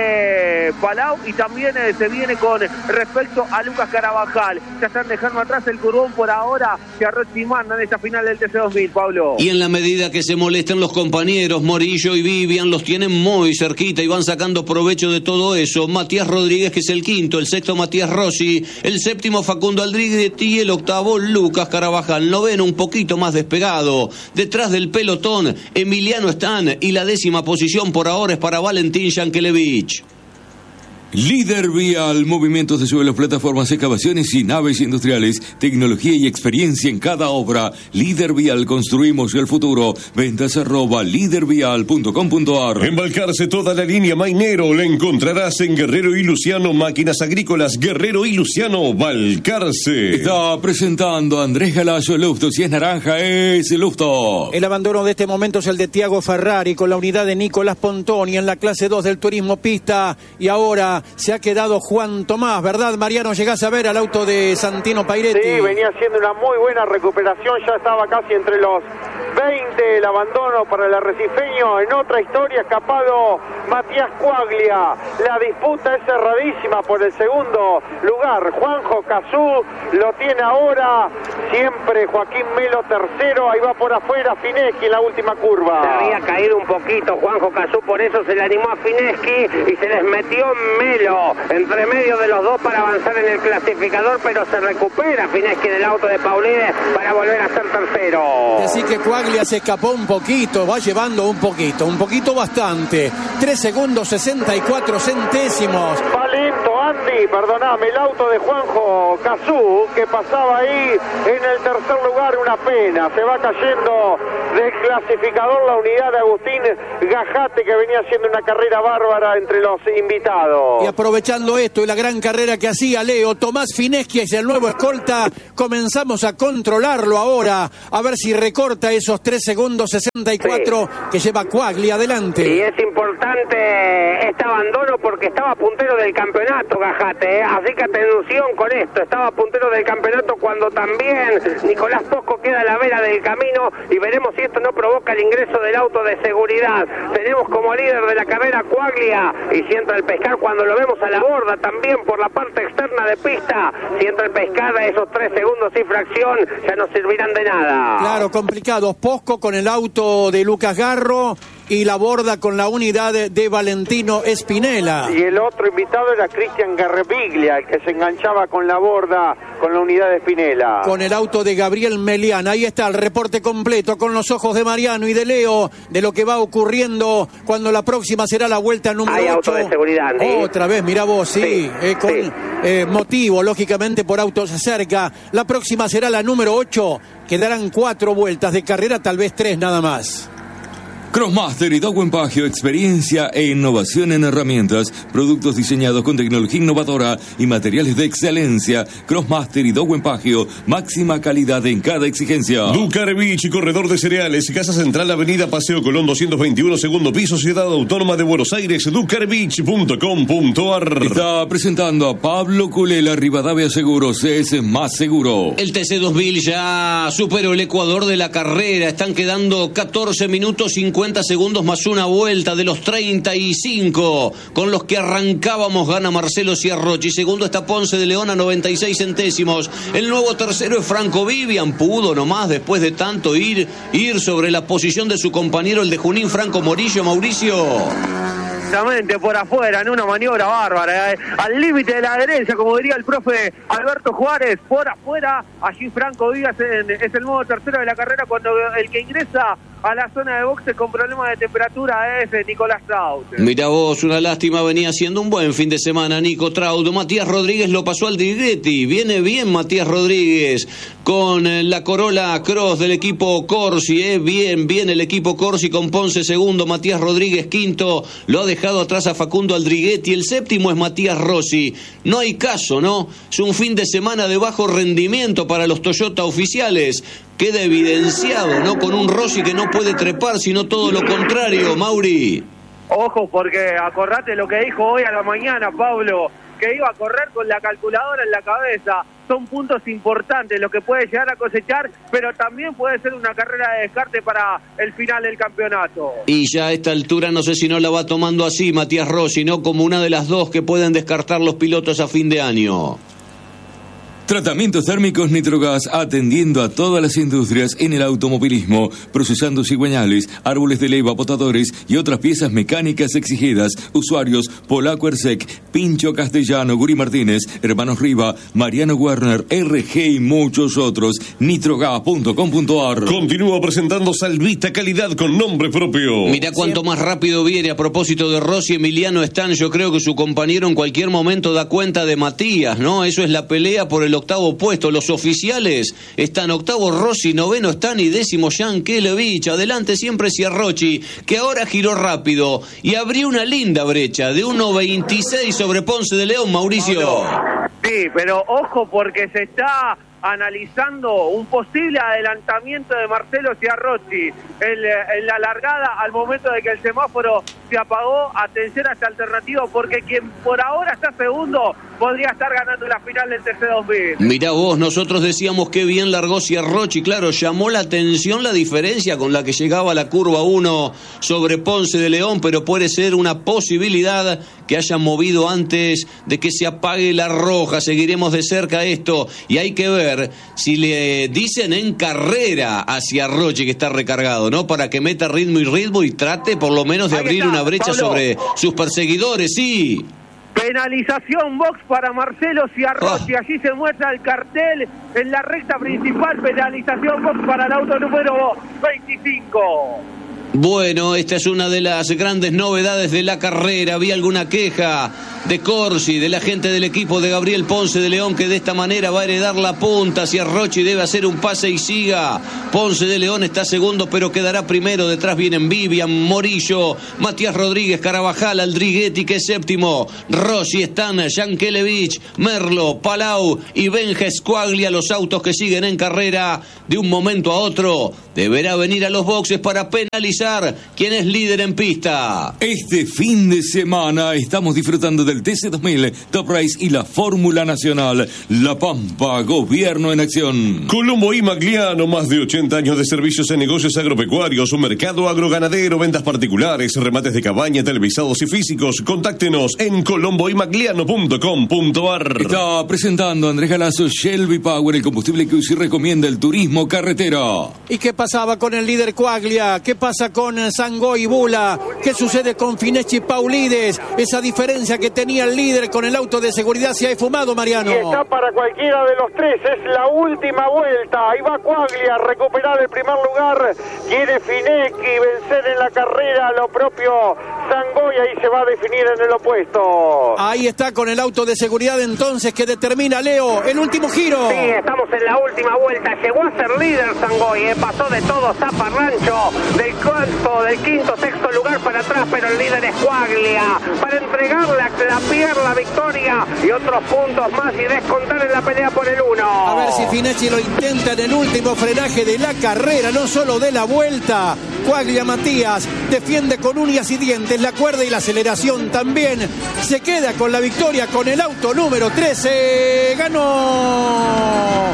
de Palau, y también se viene con respecto a Lucas Carabajal. Ya están dejando atrás el curbón por ahora, que Arrochi manda en esta final del TC2000, Pablo. Y en la medida que se molestan los compañeros, Morillo y Vivian los tienen muy cerquita y van sacando provecho de todo eso. Matías Rodríguez, que es el quinto, el sexto Matías Rossi, el séptimo Facundo Aldriguetti y el octavo Lucas Carabajal. Noveno un poquito más despegado. Detrás del pelotón, Emiliano Stan, y la 10ª posición por ahora es para Valentín Yankelevich. Líder Vial, movimientos de suelos, plataformas, excavaciones y naves industriales, tecnología y experiencia en cada obra. Líder Vial, construimos el futuro. Ventas @lidervial.com.ar. En Balcarce toda la línea Mainero la encontrarás en Guerrero y Luciano, máquinas agrícolas Guerrero y Luciano, Balcarce. Está presentando Andrés Galayo, Lufto. Si es naranja, es Lufto. El abandono de este momento es el de Tiago Ferrari con la unidad de Nicolás Pontoni en la clase 2 del turismo pista, y ahora se ha quedado Juan Tomás, ¿verdad, Mariano? ¿Llegás a ver al auto de Santino Pairetti? Sí, venía haciendo una muy buena recuperación, ya estaba casi entre los 20, el abandono para el arrecifeño. En otra historia, escapado Matías Cuaglia. La disputa es cerradísima por el segundo lugar. Juanjo Cazú lo tiene ahora, siempre Joaquín Melo tercero, ahí va por afuera Fineschi en la última curva. Se había caído un poquito Juanjo Cazú, por eso se le animó a Fineschi y se les metió Melo entre medio de los dos para avanzar en el clasificador, pero se recupera Fineschi del auto de Paulides para volver a ser tercero. Así que Cuaglia se escapó un poquito, va llevando un poquito bastante. 3 segundos 64 centésimos. Va lento Andy, perdoname, el auto de Juanjo Cazú, que pasaba ahí en el tercer lugar, una pena. Se va cayendo del clasificador la unidad de Agustín Gajate, que venía haciendo una carrera bárbara entre los invitados. Y aprovechando esto y la gran carrera que hacía Leo, Tomás Fineschi es el nuevo escolta. Comenzamos a controlarlo ahora, a ver si recorta esos 3 segundos 64 que lleva Cuaglia adelante. Y es importante este abandono porque estaba puntero del campeonato Gajate, así que atención con esto, estaba puntero del campeonato cuando también Nicolás Tosco queda a la vera del camino, y veremos si esto no provoca el ingreso del auto de seguridad. Tenemos como líder de la carrera Cuaglia, y si entra el pescar cuando lo vemos a la borda también por la parte externa de pista, si entra el pescar esos 3 segundos y fracción ya no servirán de nada. Claro, complicado. Posco con el auto de Lucas Garro y la borda con la unidad de Valentino Espinela. Y el otro invitado era Cristian Garrebiglia, el que se enganchaba con la borda con la unidad de Espinela. Con el auto de Gabriel Melián. Ahí está el reporte completo con los ojos de Mariano y de Leo de lo que va ocurriendo cuando la próxima será la vuelta número 8. Hay auto de seguridad, ¿sí? Otra vez, mirá vos, sí. Con motivo, lógicamente, por autos cerca. La próxima será la número 8. Quedarán 4 vueltas de carrera, tal vez 3 nada más. Crossmaster y Dowen Pagio, experiencia e innovación en herramientas, productos diseñados con tecnología innovadora y materiales de excelencia. Crossmaster y Dowen Pagio, máxima calidad en cada exigencia. Ducarevich, corredor de cereales, Casa Central, Avenida Paseo Colón 221, segundo piso, Ciudad Autónoma de Buenos Aires, ducarevich.com.ar. Está presentando a Pablo Culela, Rivadavia Seguros, es más seguro. El TC2000 ya superó el Ecuador de la carrera, están quedando 14 minutos 50 segundos más una vuelta de los 35 con los que arrancábamos. Gana Marcelo Ciarrochi, segundo está Ponce de León a 96 centésimos. El nuevo tercero es Franco Vivian, pudo nomás después de tanto ir sobre la posición de su compañero el de Junín, Franco Morillo. Mauricio. Exactamente, por afuera, en una maniobra bárbara, al límite de la adherencia, como diría el profe Alberto Juárez, por afuera. Allí Franco Vivian es el nuevo tercero de la carrera, cuando el que ingresa a la zona de boxe con problemas de temperatura es Nicolás Traut. Mirá vos, una lástima, venía haciendo un buen fin de semana Nico Traut. Matías Rodríguez lo pasó al Driguetti, viene bien Matías Rodríguez con la Corolla Cross del equipo Corsi, bien el equipo Corsi con Ponce segundo, Matías Rodríguez quinto, lo ha dejado atrás a Facundo Aldriguetti, el séptimo es Matías Rossi. No hay caso, ¿no? Es un fin de semana de bajo rendimiento para los Toyota oficiales. Queda evidenciado, ¿no? Con un Rossi que no puede trepar, sino todo lo contrario, Mauri. Ojo, porque acordate lo que dijo hoy a la mañana Pablo, que iba a correr con la calculadora en la cabeza. Son puntos importantes lo que puede llegar a cosechar, pero también puede ser una carrera de descarte para el final del campeonato. Y ya a esta altura no sé si no la va tomando así Matías Rossi, ¿no? Como una de las dos que pueden descartar los pilotos a fin de año. Tratamientos térmicos Nitrogas, atendiendo a todas las industrias en el automovilismo, procesando cigüeñales, árboles de leva, potadores y otras piezas mecánicas exigidas. Usuarios Polaco Ersec, Pincho Castellano, Guri Martínez, Hermanos Riva, Mariano Werner, RG y muchos otros. Nitrogas.com.ar. Continúa presentando Salvita, calidad con nombre propio. Mirá cuánto más rápido viene. A propósito de Rossi, Emiliano Stan, yo creo que su compañero en cualquier momento da cuenta de Matías, ¿no? Eso es la pelea por el octavo puesto. Los oficiales están octavo Rossi, noveno Stan y décimo Yankelevich. Adelante siempre Ciarrochi, que ahora giró rápido y abrió una linda brecha de 1.26 sobre Ponce de León, Mauricio. Sí, pero ojo porque se está analizando un posible adelantamiento de Marcelo Ciarrochi en la largada al momento de que el semáforo se apagó. Atención a esta alternativa porque quien por ahora está segundo podría estar ganando la final del TC2000. Mirá vos, nosotros decíamos que bien largó Ciarrochi, claro, llamó la atención la diferencia con la que llegaba la curva 1 sobre Ponce de León, pero puede ser una posibilidad que haya movido antes de que se apague la roja. Seguiremos de cerca esto y hay que ver si le dicen en carrera a Ciarrochi que está recargado, ¿no? Para que meta ritmo y trate por lo menos de abrir una brecha Pablo sobre sus perseguidores, sí. Penalización box para Marcelo Ciarrochi, allí se muestra el cartel en la recta principal, penalización box para el auto número 25. Bueno, esta es una de las grandes novedades de la carrera. Había alguna queja de Corsi, de la gente del equipo de Gabriel Ponce de León, que de esta manera va a heredar la punta. Ciarrochi debe hacer un pase y siga. Ponce de León está segundo, pero quedará primero. Detrás vienen Vivian, Morillo, Matías Rodríguez, Carabajal, Aldriguetti, que es séptimo. Rossi, Stan, Yankelevich, Merlo, Palau y Benja Squaglia, los autos que siguen en carrera. De un momento a otro deberá venir a los boxes para penalizar quién es líder en pista. Este fin de semana estamos disfrutando del TC2000, Top Race y la Fórmula Nacional. La Pampa, gobierno en acción. Colombo y Magliano, más de 80 años de servicios en negocios agropecuarios, un mercado agroganadero, ventas particulares, remates de cabaña, televisados y físicos. Contáctenos en colomboymagliano.com.ar. Está presentando Andrés Galazo, Shelby Power, el combustible que UCI recomienda, el turismo carretera. ¿Y qué pasaba con el líder Coaglia? ¿Qué pasa con Sangoy y Bula? ¿Qué sucede con Fineschi y Paulides? Esa diferencia que tenía el líder con el auto de seguridad se ha esfumado, Mariano. Y está para cualquiera de los tres, es la última vuelta. Ahí va Coaglia a recuperar el primer lugar. Quiere Fineschi vencer en la carrera lo propio Sangoy, ahí se va a definir en el opuesto. Ahí está con el auto de seguridad entonces que determina Leo el último giro. Sí, estamos en la última vuelta. Llegó a ser líder Sangoy, pasó de todo Zaparrancho del quinto, sexto lugar para atrás, pero el líder es Quaglia, para entregarle a Clapier la victoria y otros puntos más y descontar en la pelea por el 1. A ver si Fineschi lo intenta en el último frenaje de la carrera, no solo de la vuelta. Quaglia Matías defiende con uñas y dientes la cuerda y la aceleración también. Se queda con la victoria con el auto número 13. Ganó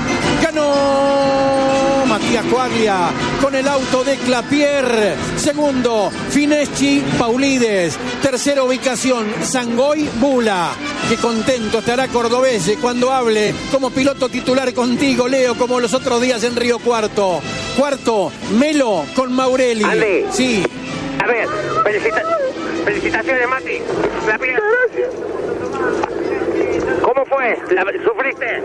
Matías Quaglia con el auto de Clapier. Segundo, Fineschi Paulides. Tercera ubicación, Sangoy Bula. Qué contento estará Cordobese cuando hable como piloto titular contigo, Leo, como los otros días en Río Cuarto. Cuarto, Melo con Maurelli. Andy. Sí. A ver, felicitaciones, Mati. Clapier. Gracias. ¿Cómo fue? ¿Sufriste?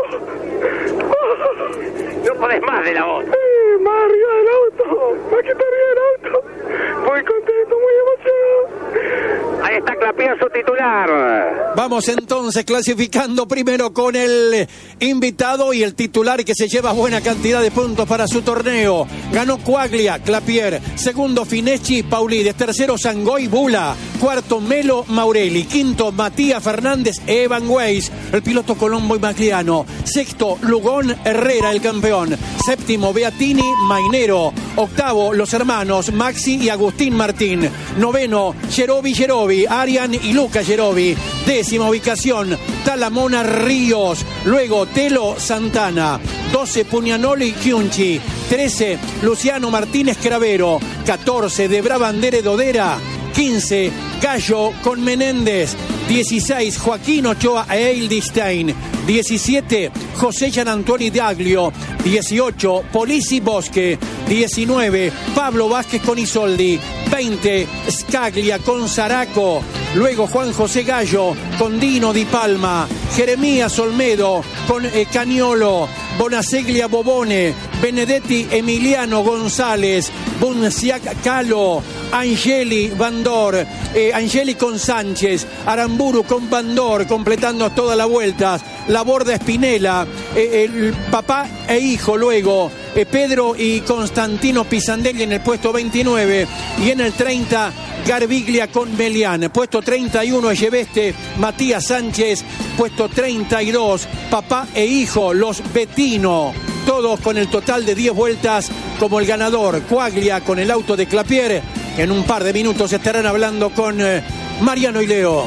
No podés más de la voz. Más arriba del auto. Más que está arriba del auto. Muy contento, muy emocionado. Ahí está Clapier, su titular. Vamos entonces clasificando primero con el invitado y el titular que se lleva buena cantidad de puntos para su torneo. Ganó Quaglia, Clapier. Segundo, Fineschi Paulides. Tercero, Sangoy Bula. Cuarto, Melo Maurelli. Quinto, Matías Fernández, Evan Weiss, el piloto Colombo y Magliano. Sexto, Lugón Herrera, el campeón. Séptimo, Beatini Mainero. Octavo, los hermanos Maxi y Agustín Martín. Noveno, Gerovi, Arian y Luca Gerovi. Décima ubicación, Talamona Ríos. Luego, Telo Santana. 12, Pugnanoli Chiunchi. 13, Luciano Martínez Cravero. 14, Debra Bandere Dodera. 15, Gallo con Menéndez. 16, Joaquín Ochoa e Eildistein. 17, José Gianantoni Daglio. 18, Polisi Bosque. 19, Pablo Vázquez con Isoldi. 20, Scaglia con Zaraco. Luego Juan José Gallo con Dino Di Palma. Jeremías Olmedo con Caniolo. Bonaseglia Bobone. Benedetti Emiliano González. Bunciac Calo. Angeli Bandor. Angeli con Sánchez. Aramburu con Bandor, completando toda la vuelta. La Borda Espinela. El papá e hijo luego. Pedro y Constantino Pisandelli en el puesto 29. Y en el 30, Garbiglia con Melián. Puesto 31, Echeveste, Matías Sánchez. Puesto 32, papá e hijo, los Bettino. Todos con el total de 10 vueltas como el ganador. Quaglia con el auto de Clapier. En un par de minutos estarán hablando con Mariano y Leo.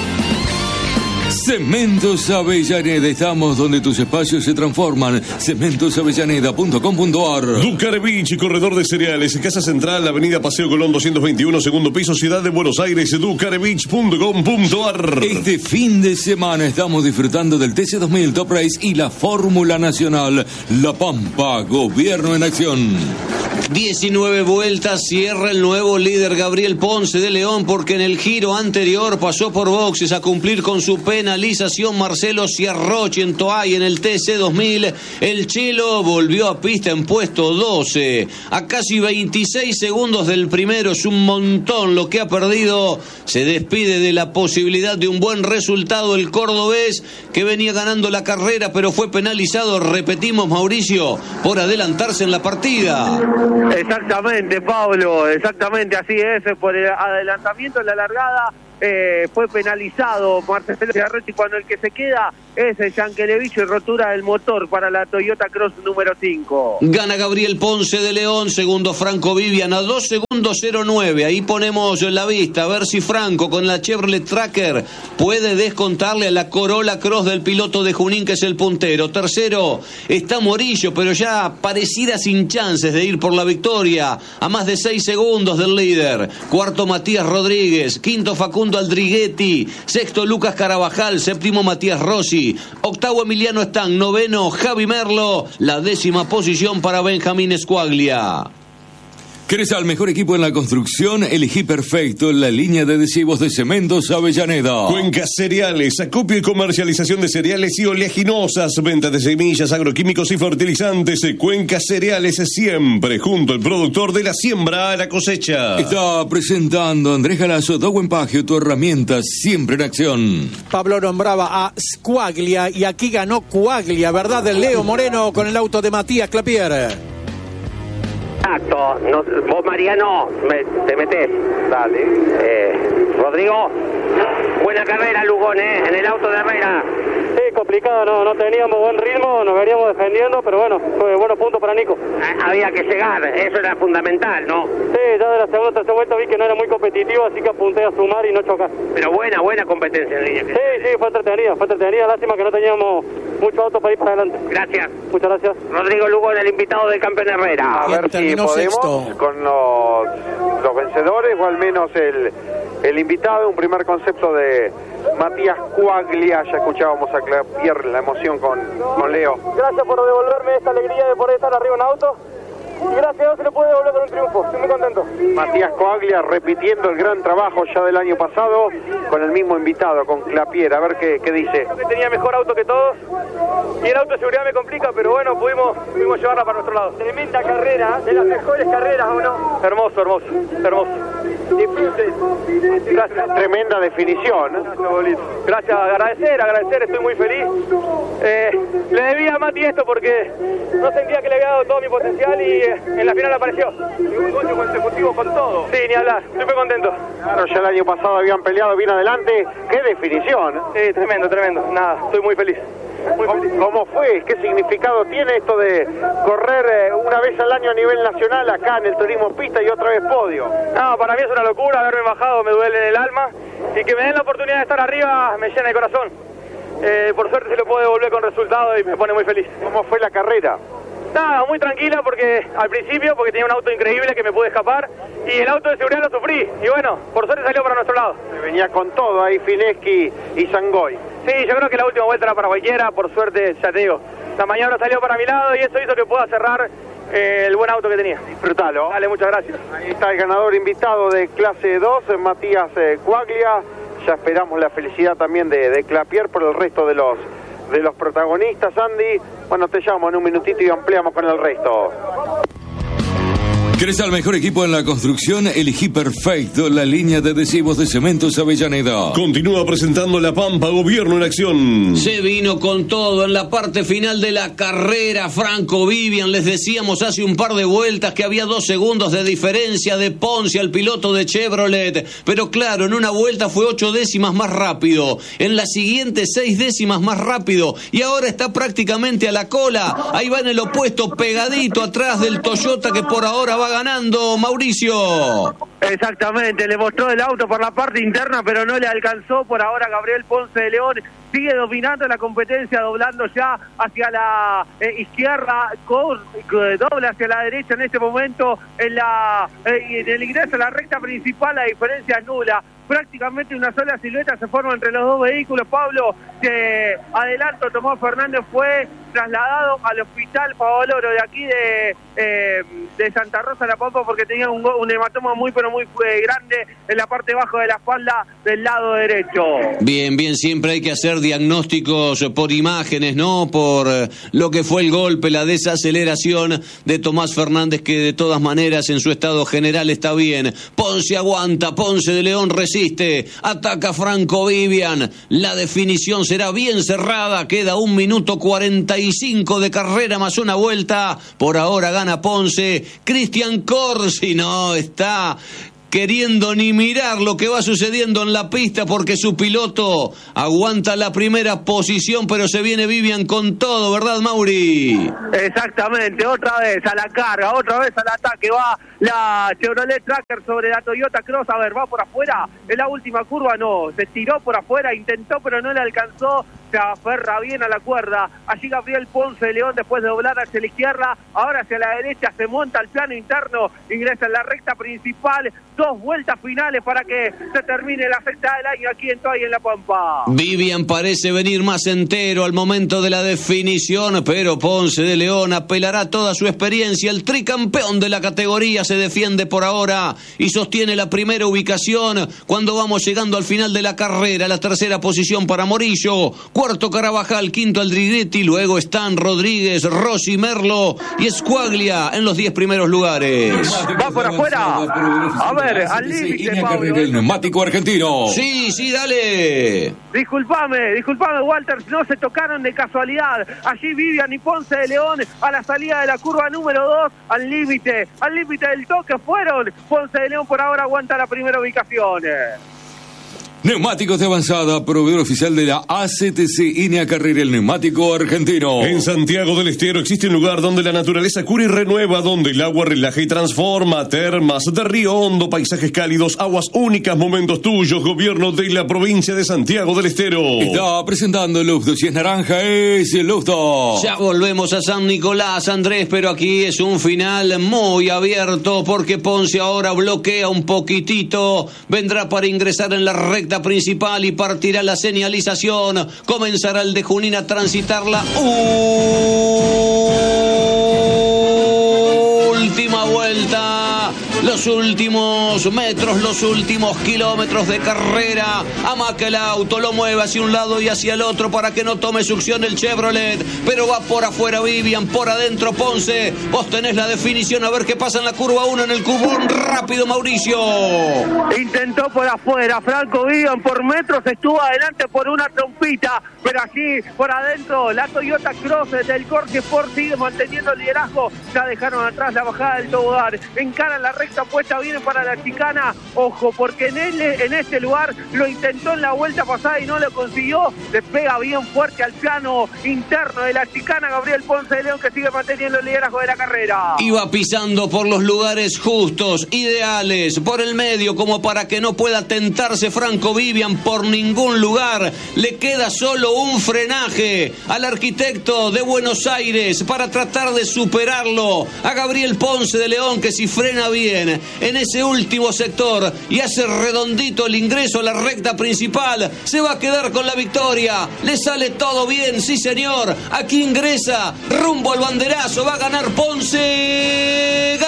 Cementos Avellaneda, estamos donde tus espacios se transforman. Cementosavellaneda.com.ar. Ducarevich, corredor de cereales, Casa Central, Avenida Paseo Colón 221, segundo piso, Ciudad de Buenos Aires, ducarevich.com.ar. Este fin de semana estamos disfrutando del TC2000 Top Race y la Fórmula Nacional La Pampa, Gobierno en Acción. 19 vueltas, cierra el nuevo líder Gabriel Ponce de León, porque en el giro anterior pasó por boxes a cumplir con su penalización Marcelo Ciarrochi en Toay en el TC2000. El Chelo volvió a pista en puesto 12, a casi 26 segundos del primero. Es un montón lo que ha perdido. Se despide de la posibilidad de un buen resultado el cordobés, que venía ganando la carrera, pero fue penalizado, repetimos, Mauricio, por adelantarse en la partida. Exactamente, Pablo, exactamente, así es, por el adelantamiento en la largada. Fue penalizado Marcelo Ciarrochi, cuando el que se queda es el Yankelevich y rotura del motor para la Toyota Cross número 5. Gana Gabriel Ponce de León, segundo Franco Vivian a 2 segundos 09. Ahí ponemos la vista a ver si Franco con la Chevrolet Tracker puede descontarle a la Corolla Cross del piloto de Junín, que es el puntero. Tercero está Morillo, pero ya pareciera sin chances de ir por la victoria, a más de 6 segundos del líder. Cuarto Matías Rodríguez, quinto Facundo Aldriguetti, sexto Lucas Carabajal, séptimo Matías Rossi, octavo Emiliano Están, noveno Javi Merlo, la 10ª posición para Benjamín Squaglia. ¿Querés al mejor equipo en la construcción? Elegí perfecto la línea de adhesivos de Cementos Avellaneda. Cuenca Cereales, acopio y comercialización de cereales y oleaginosas, venta de semillas, agroquímicos y fertilizantes. Cuenca Cereales, siempre junto al productor, de la siembra a la cosecha. Está presentando Andrés Galazo, Dowen Pagio, tu herramienta siempre en acción. Pablo nombraba a Squaglia y aquí ganó Quaglia, ¿verdad? Leo Moreno con el auto de Matías Clapier. Exacto. No, vos, Mariano, te metés. Dale. Rodrigo, buena carrera, Lugón, en el auto de Herrera. Sí, complicado, no teníamos buen ritmo, nos veníamos defendiendo, pero bueno, fue buenos puntos para Nico. Había que llegar, eso era fundamental, ¿no? Sí, ya de la segunda o tercera vuelta vi que no era muy competitivo, así que apunté a sumar y no chocar. Pero buena competencia en línea. Sí, fue entretenida, lástima que no teníamos mucho auto para ir para adelante. Gracias. Muchas gracias. Rodrigo Lugón, el invitado del campeón Herrera. A ver si podemos sexto. con los vencedores, o al menos el invitado, un primer concepto de Matías Cuaglia. Ya escuchábamos a Clapier, la emoción con Leo. Gracias por devolverme esta alegría de poder estar arriba en auto. Y gracias a Dios se lo puede devolver con un triunfo. Estoy muy contento. Matías Cuaglia repitiendo el gran trabajo ya del año pasado con el mismo invitado, con Clapier. A ver qué dice. Tenía mejor auto que todos y el auto de seguridad me complica, pero bueno, pudimos llevarla para nuestro lado. Tremenda carrera, de las mejores carreras, ¿o no? Hermoso. Disfruten. Gracias. Tremenda definición. Gracias, agradecer, estoy muy feliz. Le debía a Mati esto porque no sentía que le había dado todo mi potencial y en la final apareció. Un gol consecutivo con todo. Sí, ni hablar, estoy muy contento. Claro, ya el año pasado habían peleado bien adelante. ¡Qué definición! Sí, tremendo. Nada, estoy muy feliz. ¿Cómo fue? ¿Qué significado tiene esto de correr una vez al año a nivel nacional acá en el turismo pista y otra vez podio? No, para mí es una locura, haberme bajado me duele en el alma y que me den la oportunidad de estar arriba me llena el corazón. Por suerte se lo puedo devolver con resultados y me pone muy feliz. ¿Cómo fue la carrera? Nada, muy tranquila porque al principio, porque tenía un auto increíble que me pude escapar y el auto de seguridad lo sufrí y bueno, por suerte salió para nuestro lado. Venía con todo ahí Fineschi y Sangoy. Sí, yo creo que la última vuelta era para cualquiera, por suerte, ya te digo, la maniobra salió para mi lado y eso hizo que pueda cerrar el buen auto que tenía. Disfrutalo. Dale, muchas gracias. Ahí está el ganador invitado de clase 2, Matías Cuaglia. Ya esperamos la felicidad también de Clapier por el resto de los protagonistas. Andy, bueno, te llamo en un minutito y ampliamos con el resto. ¿Querés al mejor equipo en la construcción? Elegí perfecto la línea de adhesivos de Cementos Avellaneda. Continúa presentando La Pampa, Gobierno en Acción. Se vino con todo en la parte final de la carrera. Franco Vivian, les decíamos hace un par de vueltas que había 2 segundos de diferencia de Ponce al piloto de Chevrolet. Pero claro, en una vuelta fue 8 décimas más rápido. En la siguiente 6 décimas más rápido. Y ahora está prácticamente a la cola. Ahí va en el opuesto, pegadito atrás del Toyota que por ahora va ganando, Mauricio. Exactamente, le mostró el auto por la parte interna, pero no le alcanzó. Por ahora Gabriel Ponce de León sigue dominando la competencia, doblando ya hacia la izquierda, dobla hacia la derecha en este momento, en el ingreso a la recta principal la diferencia es nula. Prácticamente una sola silueta se forma entre los dos vehículos. Pablo, que adelanto Tomás Fernández, fue trasladado al hospital Favaloro de aquí de Santa Rosa La Pampa porque tenía un hematoma muy grande en la parte baja de la espalda del lado derecho. Bien, siempre hay que hacer diagnósticos por imágenes, ¿no? Por lo que fue el golpe, la desaceleración de Tomás Fernández, que de todas maneras en su estado general está bien. Ponce aguanta, Ponce de León resiste, ataca Franco Vivian, la definición será bien cerrada, queda 1 minuto 45 de carrera más una vuelta, por ahora gana Ponce. Cristian Corsi no está queriendo ni mirar lo que va sucediendo en la pista porque su piloto aguanta la primera posición, pero se viene Vivian con todo, ¿verdad, Mauri? Exactamente, otra vez a la carga, otra vez al ataque, va la Chevrolet Tracker sobre la Toyota Cross. A ver, va por afuera, en la última curva no, se tiró por afuera, intentó pero no le alcanzó, se aferra bien a la cuerda. Allí Gabriel Ponce de León, después de doblar hacia la izquierda, ahora hacia la derecha, se monta al plano interno, ingresa en la recta principal. 2 vueltas finales para que se termine la sexta del año aquí en Toay en La Pampa. Vivian parece venir más entero al momento de la definición, pero Ponce de León apelará toda su experiencia. El tricampeón de la categoría se defiende por ahora y sostiene la primera ubicación cuando vamos llegando al final de la carrera. La tercera posición para Morillo, cuarto Carabajal, quinto Aldriguetti, luego están Rodríguez, Rossi, Merlo y Squaglia en los 10 primeros lugares. Va por afuera. A ver, al límite, Pablo. El neumático argentino. Sí, dale. Disculpame, Walter, no se tocaron de casualidad. Allí Vivian y Ponce de León a la salida de la curva número 2, al límite del toque fueron. Ponce de León por ahora aguanta la primera ubicación. Neumáticos de avanzada, proveedor oficial de la ACTC Iña Carrera, el neumático argentino. En Santiago del Estero existe un lugar donde la naturaleza cura y renueva, donde el agua relaja y transforma. Termas de Río Hondo, paisajes cálidos, aguas únicas, momentos tuyos. Gobierno de la provincia de Santiago del Estero. Está presentando el Lufto. Si es naranja, es el Lufto. Ya volvemos a San Nicolás, Andrés, pero aquí es un final muy abierto porque Ponce ahora bloquea un poquitito. Vendrá para ingresar en la recta principal y partirá la señalización. Comenzará el de Junín a transitar la última vuelta. Los últimos metros, los últimos kilómetros de carrera. Amaca el auto, lo mueve hacia un lado y hacia el otro para que no tome succión el Chevrolet. Pero va por afuera Vivian, por adentro Ponce. Vos tenés la definición, a ver qué pasa en la curva 1 en el cubón. Rápido Mauricio. Intentó por afuera, Franco Vivian por metros, estuvo adelante por una trompita. Pero allí por adentro la Toyota Cross del Corse Sport sigue manteniendo el liderazgo. Ya dejaron atrás la bajada del tobogán. Encaran la recta puesta, viene para la chicana. Ojo, porque en este lugar lo intentó en la vuelta pasada y no lo consiguió. Le pega bien fuerte al plano interno de la chicana Gabriel Ponce de León, que sigue manteniendo el liderazgo de la carrera. Iba pisando por los lugares justos, ideales, por el medio, como para que no pueda tentarse Franco Vivian por ningún lugar. Le queda solo un frenaje al arquitecto de Buenos Aires para tratar de superarlo a Gabriel Ponce de León, que si frena bien en ese último sector y hace redondito el ingreso a la recta principal, se va a quedar con la victoria. Le sale todo bien, sí señor. Aquí ingresa rumbo al banderazo, va a ganar Ponce.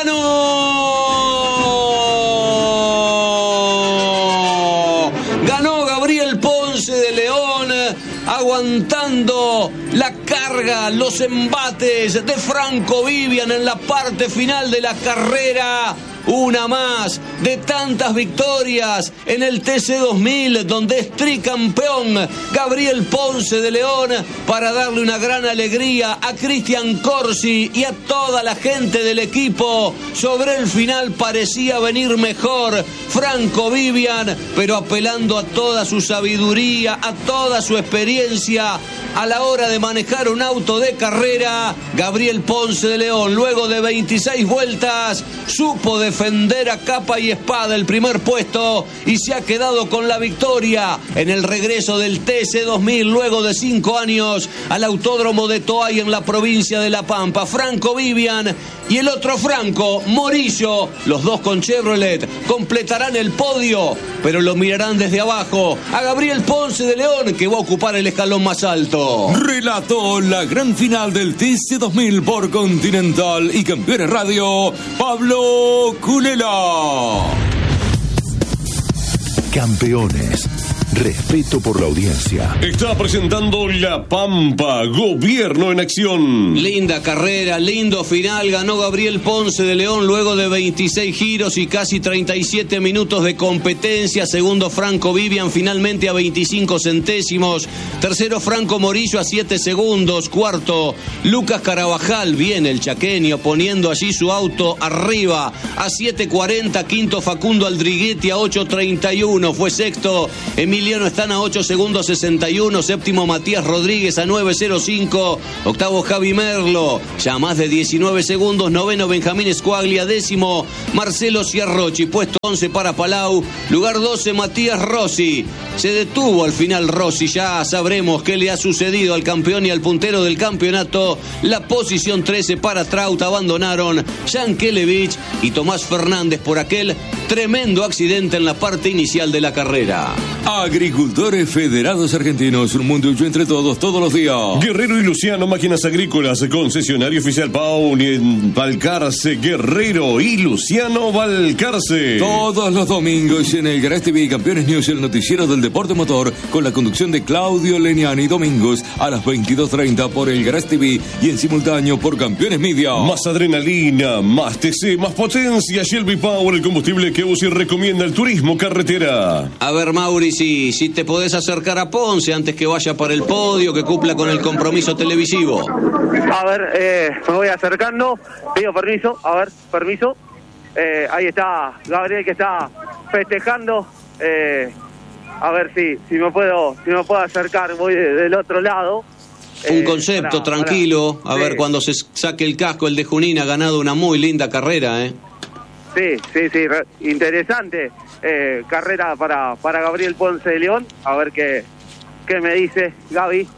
Ganó Gabriel Ponce de León, aguantando la carga, los embates de Franco Vivian en la parte final de la carrera. Una más de tantas victorias en el TC2000, donde es tricampeón Gabriel Ponce de León, para darle una gran alegría a Cristian Corsi y a toda la gente del equipo. Sobre el final parecía venir mejor Franco Vivian, pero apelando a toda su sabiduría, a toda su experiencia a la hora de manejar un auto de carrera, Gabriel Ponce de León, luego de 26 vueltas, supo defender a capa y espada el primer puesto y se ha quedado con la victoria en el regreso del TC2000 luego de 5 años al Autódromo de Toay en la provincia de La Pampa. Franco Vivian y el otro Franco, Morillo, los dos con Chevrolet, completarán el podio, pero lo mirarán desde abajo a Gabriel Ponce de León, que va a ocupar el escalón más alto. Relató la gran final del TC2000 por Continental y Campeones Radio, Pablo Culela. Campeones. Respeto por la audiencia. Está presentando La Pampa, Gobierno en Acción. Linda carrera, lindo final. Ganó Gabriel Ponce de León luego de 26 giros y casi 37 minutos de competencia. Segundo, Franco Vivian, finalmente a 25 centésimos. Tercero, Franco Morillo a 7 segundos. Cuarto, Lucas Carabajal, bien el chaqueño, poniendo allí su auto arriba a 7.40. Quinto, Facundo Aldriguetti a 8.31. Fue sexto, Emiliano están a 8 segundos 61. Séptimo, Matías Rodríguez a 9.05. Octavo, Javi Merlo, ya más de 19 segundos. Noveno, Benjamín Squaglia. Décimo, Marcelo Ciarrochi. Puesto 11 para Palau. Lugar 12, Matías Rossi. Se detuvo al final Rossi. Ya sabremos qué le ha sucedido al campeón y al puntero del campeonato. La posición 13 para Traut. Abandonaron Jan Kelevich y Tomás Fernández por aquel tremendo accidente en la parte inicial de la carrera. Agricultores Federados Argentinos, un mundo hecho entre todos, todos los días. Guerrero y Luciano, máquinas agrícolas, concesionario oficial Paun y en Balcarce, Guerrero y Luciano Balcarce. Todos los domingos en el Garage TV Campeones News, el noticiero del deporte motor, con la conducción de Claudio Leniani, domingos a las 22:30 por el Garage TV y en simultáneo por Campeones Media. Más adrenalina, más TC, más potencia. Shelby Power, el combustible que UCI recomienda el turismo carretera. A ver, Mauri, si te podés acercar a Ponce antes que vaya para el podio, que cumpla con el compromiso televisivo. A ver, me voy acercando, pido permiso, a ver, permiso. Ahí está Gabriel, que está festejando. A ver si me puedo acercar, voy del otro lado. Un concepto, tranquilo. A ver, cuando se saque el casco, el de Junín ha ganado una muy linda carrera, Sí, interesante carrera para Gabriel Ponce de León. A ver qué me dice Gaby.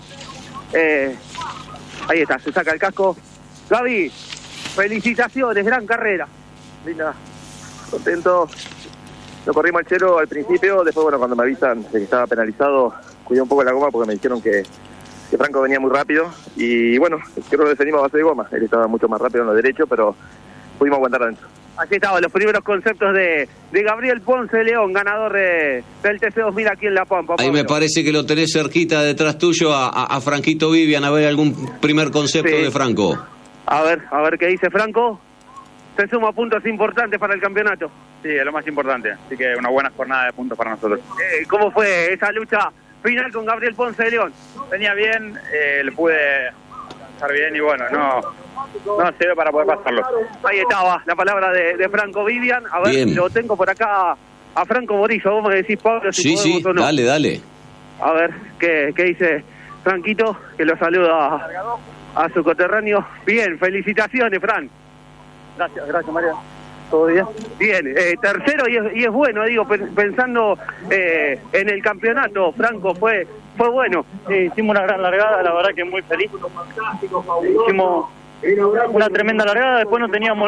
Ahí está, se saca el casco. Gaby, felicitaciones, gran carrera. Linda, contento. Lo corrí manchero al principio, después cuando me avisan de que estaba penalizado, cuidé un poco la goma porque me dijeron que Franco venía muy rápido y bueno, creo que lo defendimos a base de goma. Él estaba mucho más rápido en lo derecho, pero pudimos aguantar adentro. Aquí estaban los primeros conceptos de Gabriel Ponce de León, ganador del TC2000 aquí en La Pampa. Ahí me parece que lo tenés cerquita detrás tuyo a Franquito Vivian, a ver algún primer concepto de Franco. A ver qué dice Franco. Se suma puntos importantes para el campeonato. Sí, es lo más importante, así que una buena jornada de puntos para nosotros. ¿Cómo fue esa lucha final con Gabriel Ponce de León? Venía bien, le pude lanzar bien y bueno, no sirve para poder pasarlo. Ahí estaba la palabra de Franco Vivian. A ver, bien. Lo tengo por acá a Franco Morillo. Vos me decís, Pablo, si sí, o no. Dale. A ver, ¿qué dice Franquito? Que lo saluda a su coterráneo. Bien, felicitaciones, Fran. Gracias, Mario. ¿Todo bien? Bien, tercero y es bueno, digo, pensando en el campeonato, Franco, fue bueno. Hicimos una gran largada, la verdad que muy feliz. Hicimos una tremenda largada, después no teníamos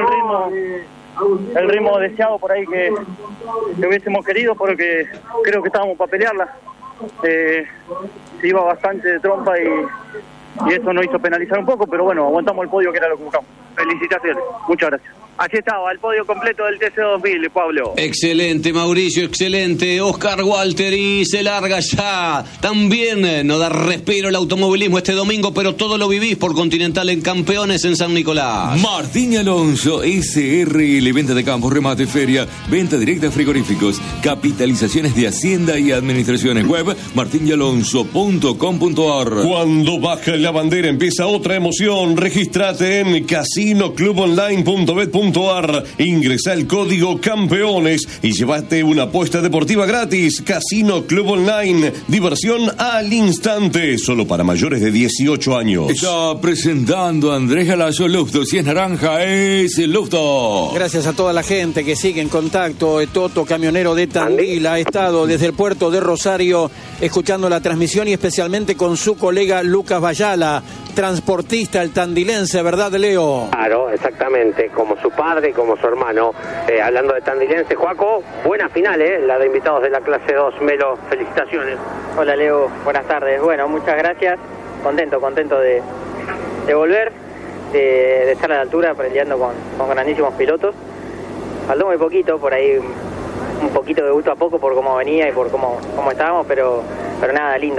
el ritmo deseado por ahí que hubiésemos querido, porque creo que estábamos para pelearla. Se iba bastante de trompa y eso nos hizo penalizar un poco, pero bueno, aguantamos el podio, que era lo que buscamos. Felicitaciones. Muchas gracias. Allí estaba el podio completo del TC2000, Pablo. Excelente, Mauricio, excelente. Oscar Walter, y se larga ya. También no da respiro el automovilismo este domingo, pero todo lo vivís por Continental en Campeones en San Nicolás. Martín Alonso, SRL, venta de campos, remate, feria, venta directa de frigoríficos, capitalizaciones de Hacienda y Administraciones. Web martinyalonso.com.ar. Cuando baja la bandera empieza otra emoción. Regístrate en casinoclubonline.bet.ar. Ingresa el código Campeones y llévate una apuesta deportiva gratis. Casino Club Online, diversión al instante, solo para mayores de 18 años. Está presentando Andrés Galazo. Lufto, si es naranja, es el Lufto. Gracias a toda la gente que sigue en contacto. Toto, camionero de Tandil, ha estado desde el puerto de Rosario escuchando la transmisión y especialmente con su colega Lucas Bayala, transportista, el tandilense, ¿verdad, Leo? Claro, exactamente, como su padre, como su hermano. Hablando de tandilense, Joaco, buena final, la de invitados de la clase 2. Melo, felicitaciones. Hola, Leo, buenas tardes. Bueno, muchas gracias. Contento de volver, de estar a la altura, peleando con grandísimos pilotos. Faltó muy poquito, por ahí un poquito de gusto a poco por cómo venía y por cómo estábamos, pero nada, lindo.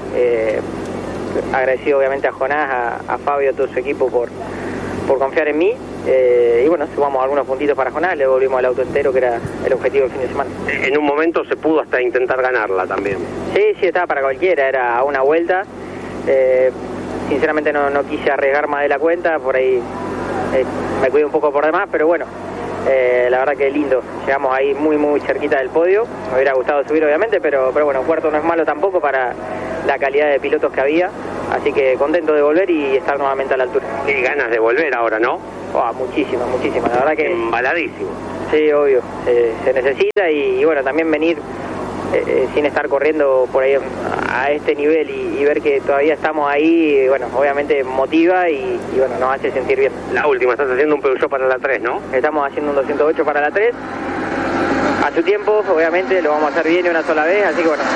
Agradecido obviamente a Jonás, a Fabio, a todo su equipo por confiar en mí, y bueno, sumamos algunos puntitos para Jonás, le volvimos al auto entero, que era el objetivo del fin de semana. En un momento se pudo hasta intentar ganarla también. Sí, estaba para cualquiera, era a una vuelta. Sinceramente no quise arriesgar más de la cuenta, por ahí me cuidé un poco por demás, pero bueno, la verdad que lindo, llegamos ahí muy cerquita del podio. Me hubiera gustado subir obviamente, pero bueno, cuarto no es malo tampoco para la calidad de pilotos que había, así que contento de volver y estar nuevamente a la altura. Qué ganas de volver ahora, ¿no? Muchísimas, la verdad que... Embaladísimo. Sí, obvio, se necesita y bueno, también venir sin estar corriendo por ahí a este nivel y ver que todavía estamos ahí, bueno, obviamente motiva y bueno, nos hace sentir bien. La última, estás haciendo un Peugeot para la 3, ¿no? Estamos haciendo un 208 para la 3. A su tiempo, obviamente, lo vamos a hacer bien y una sola vez, así que bueno,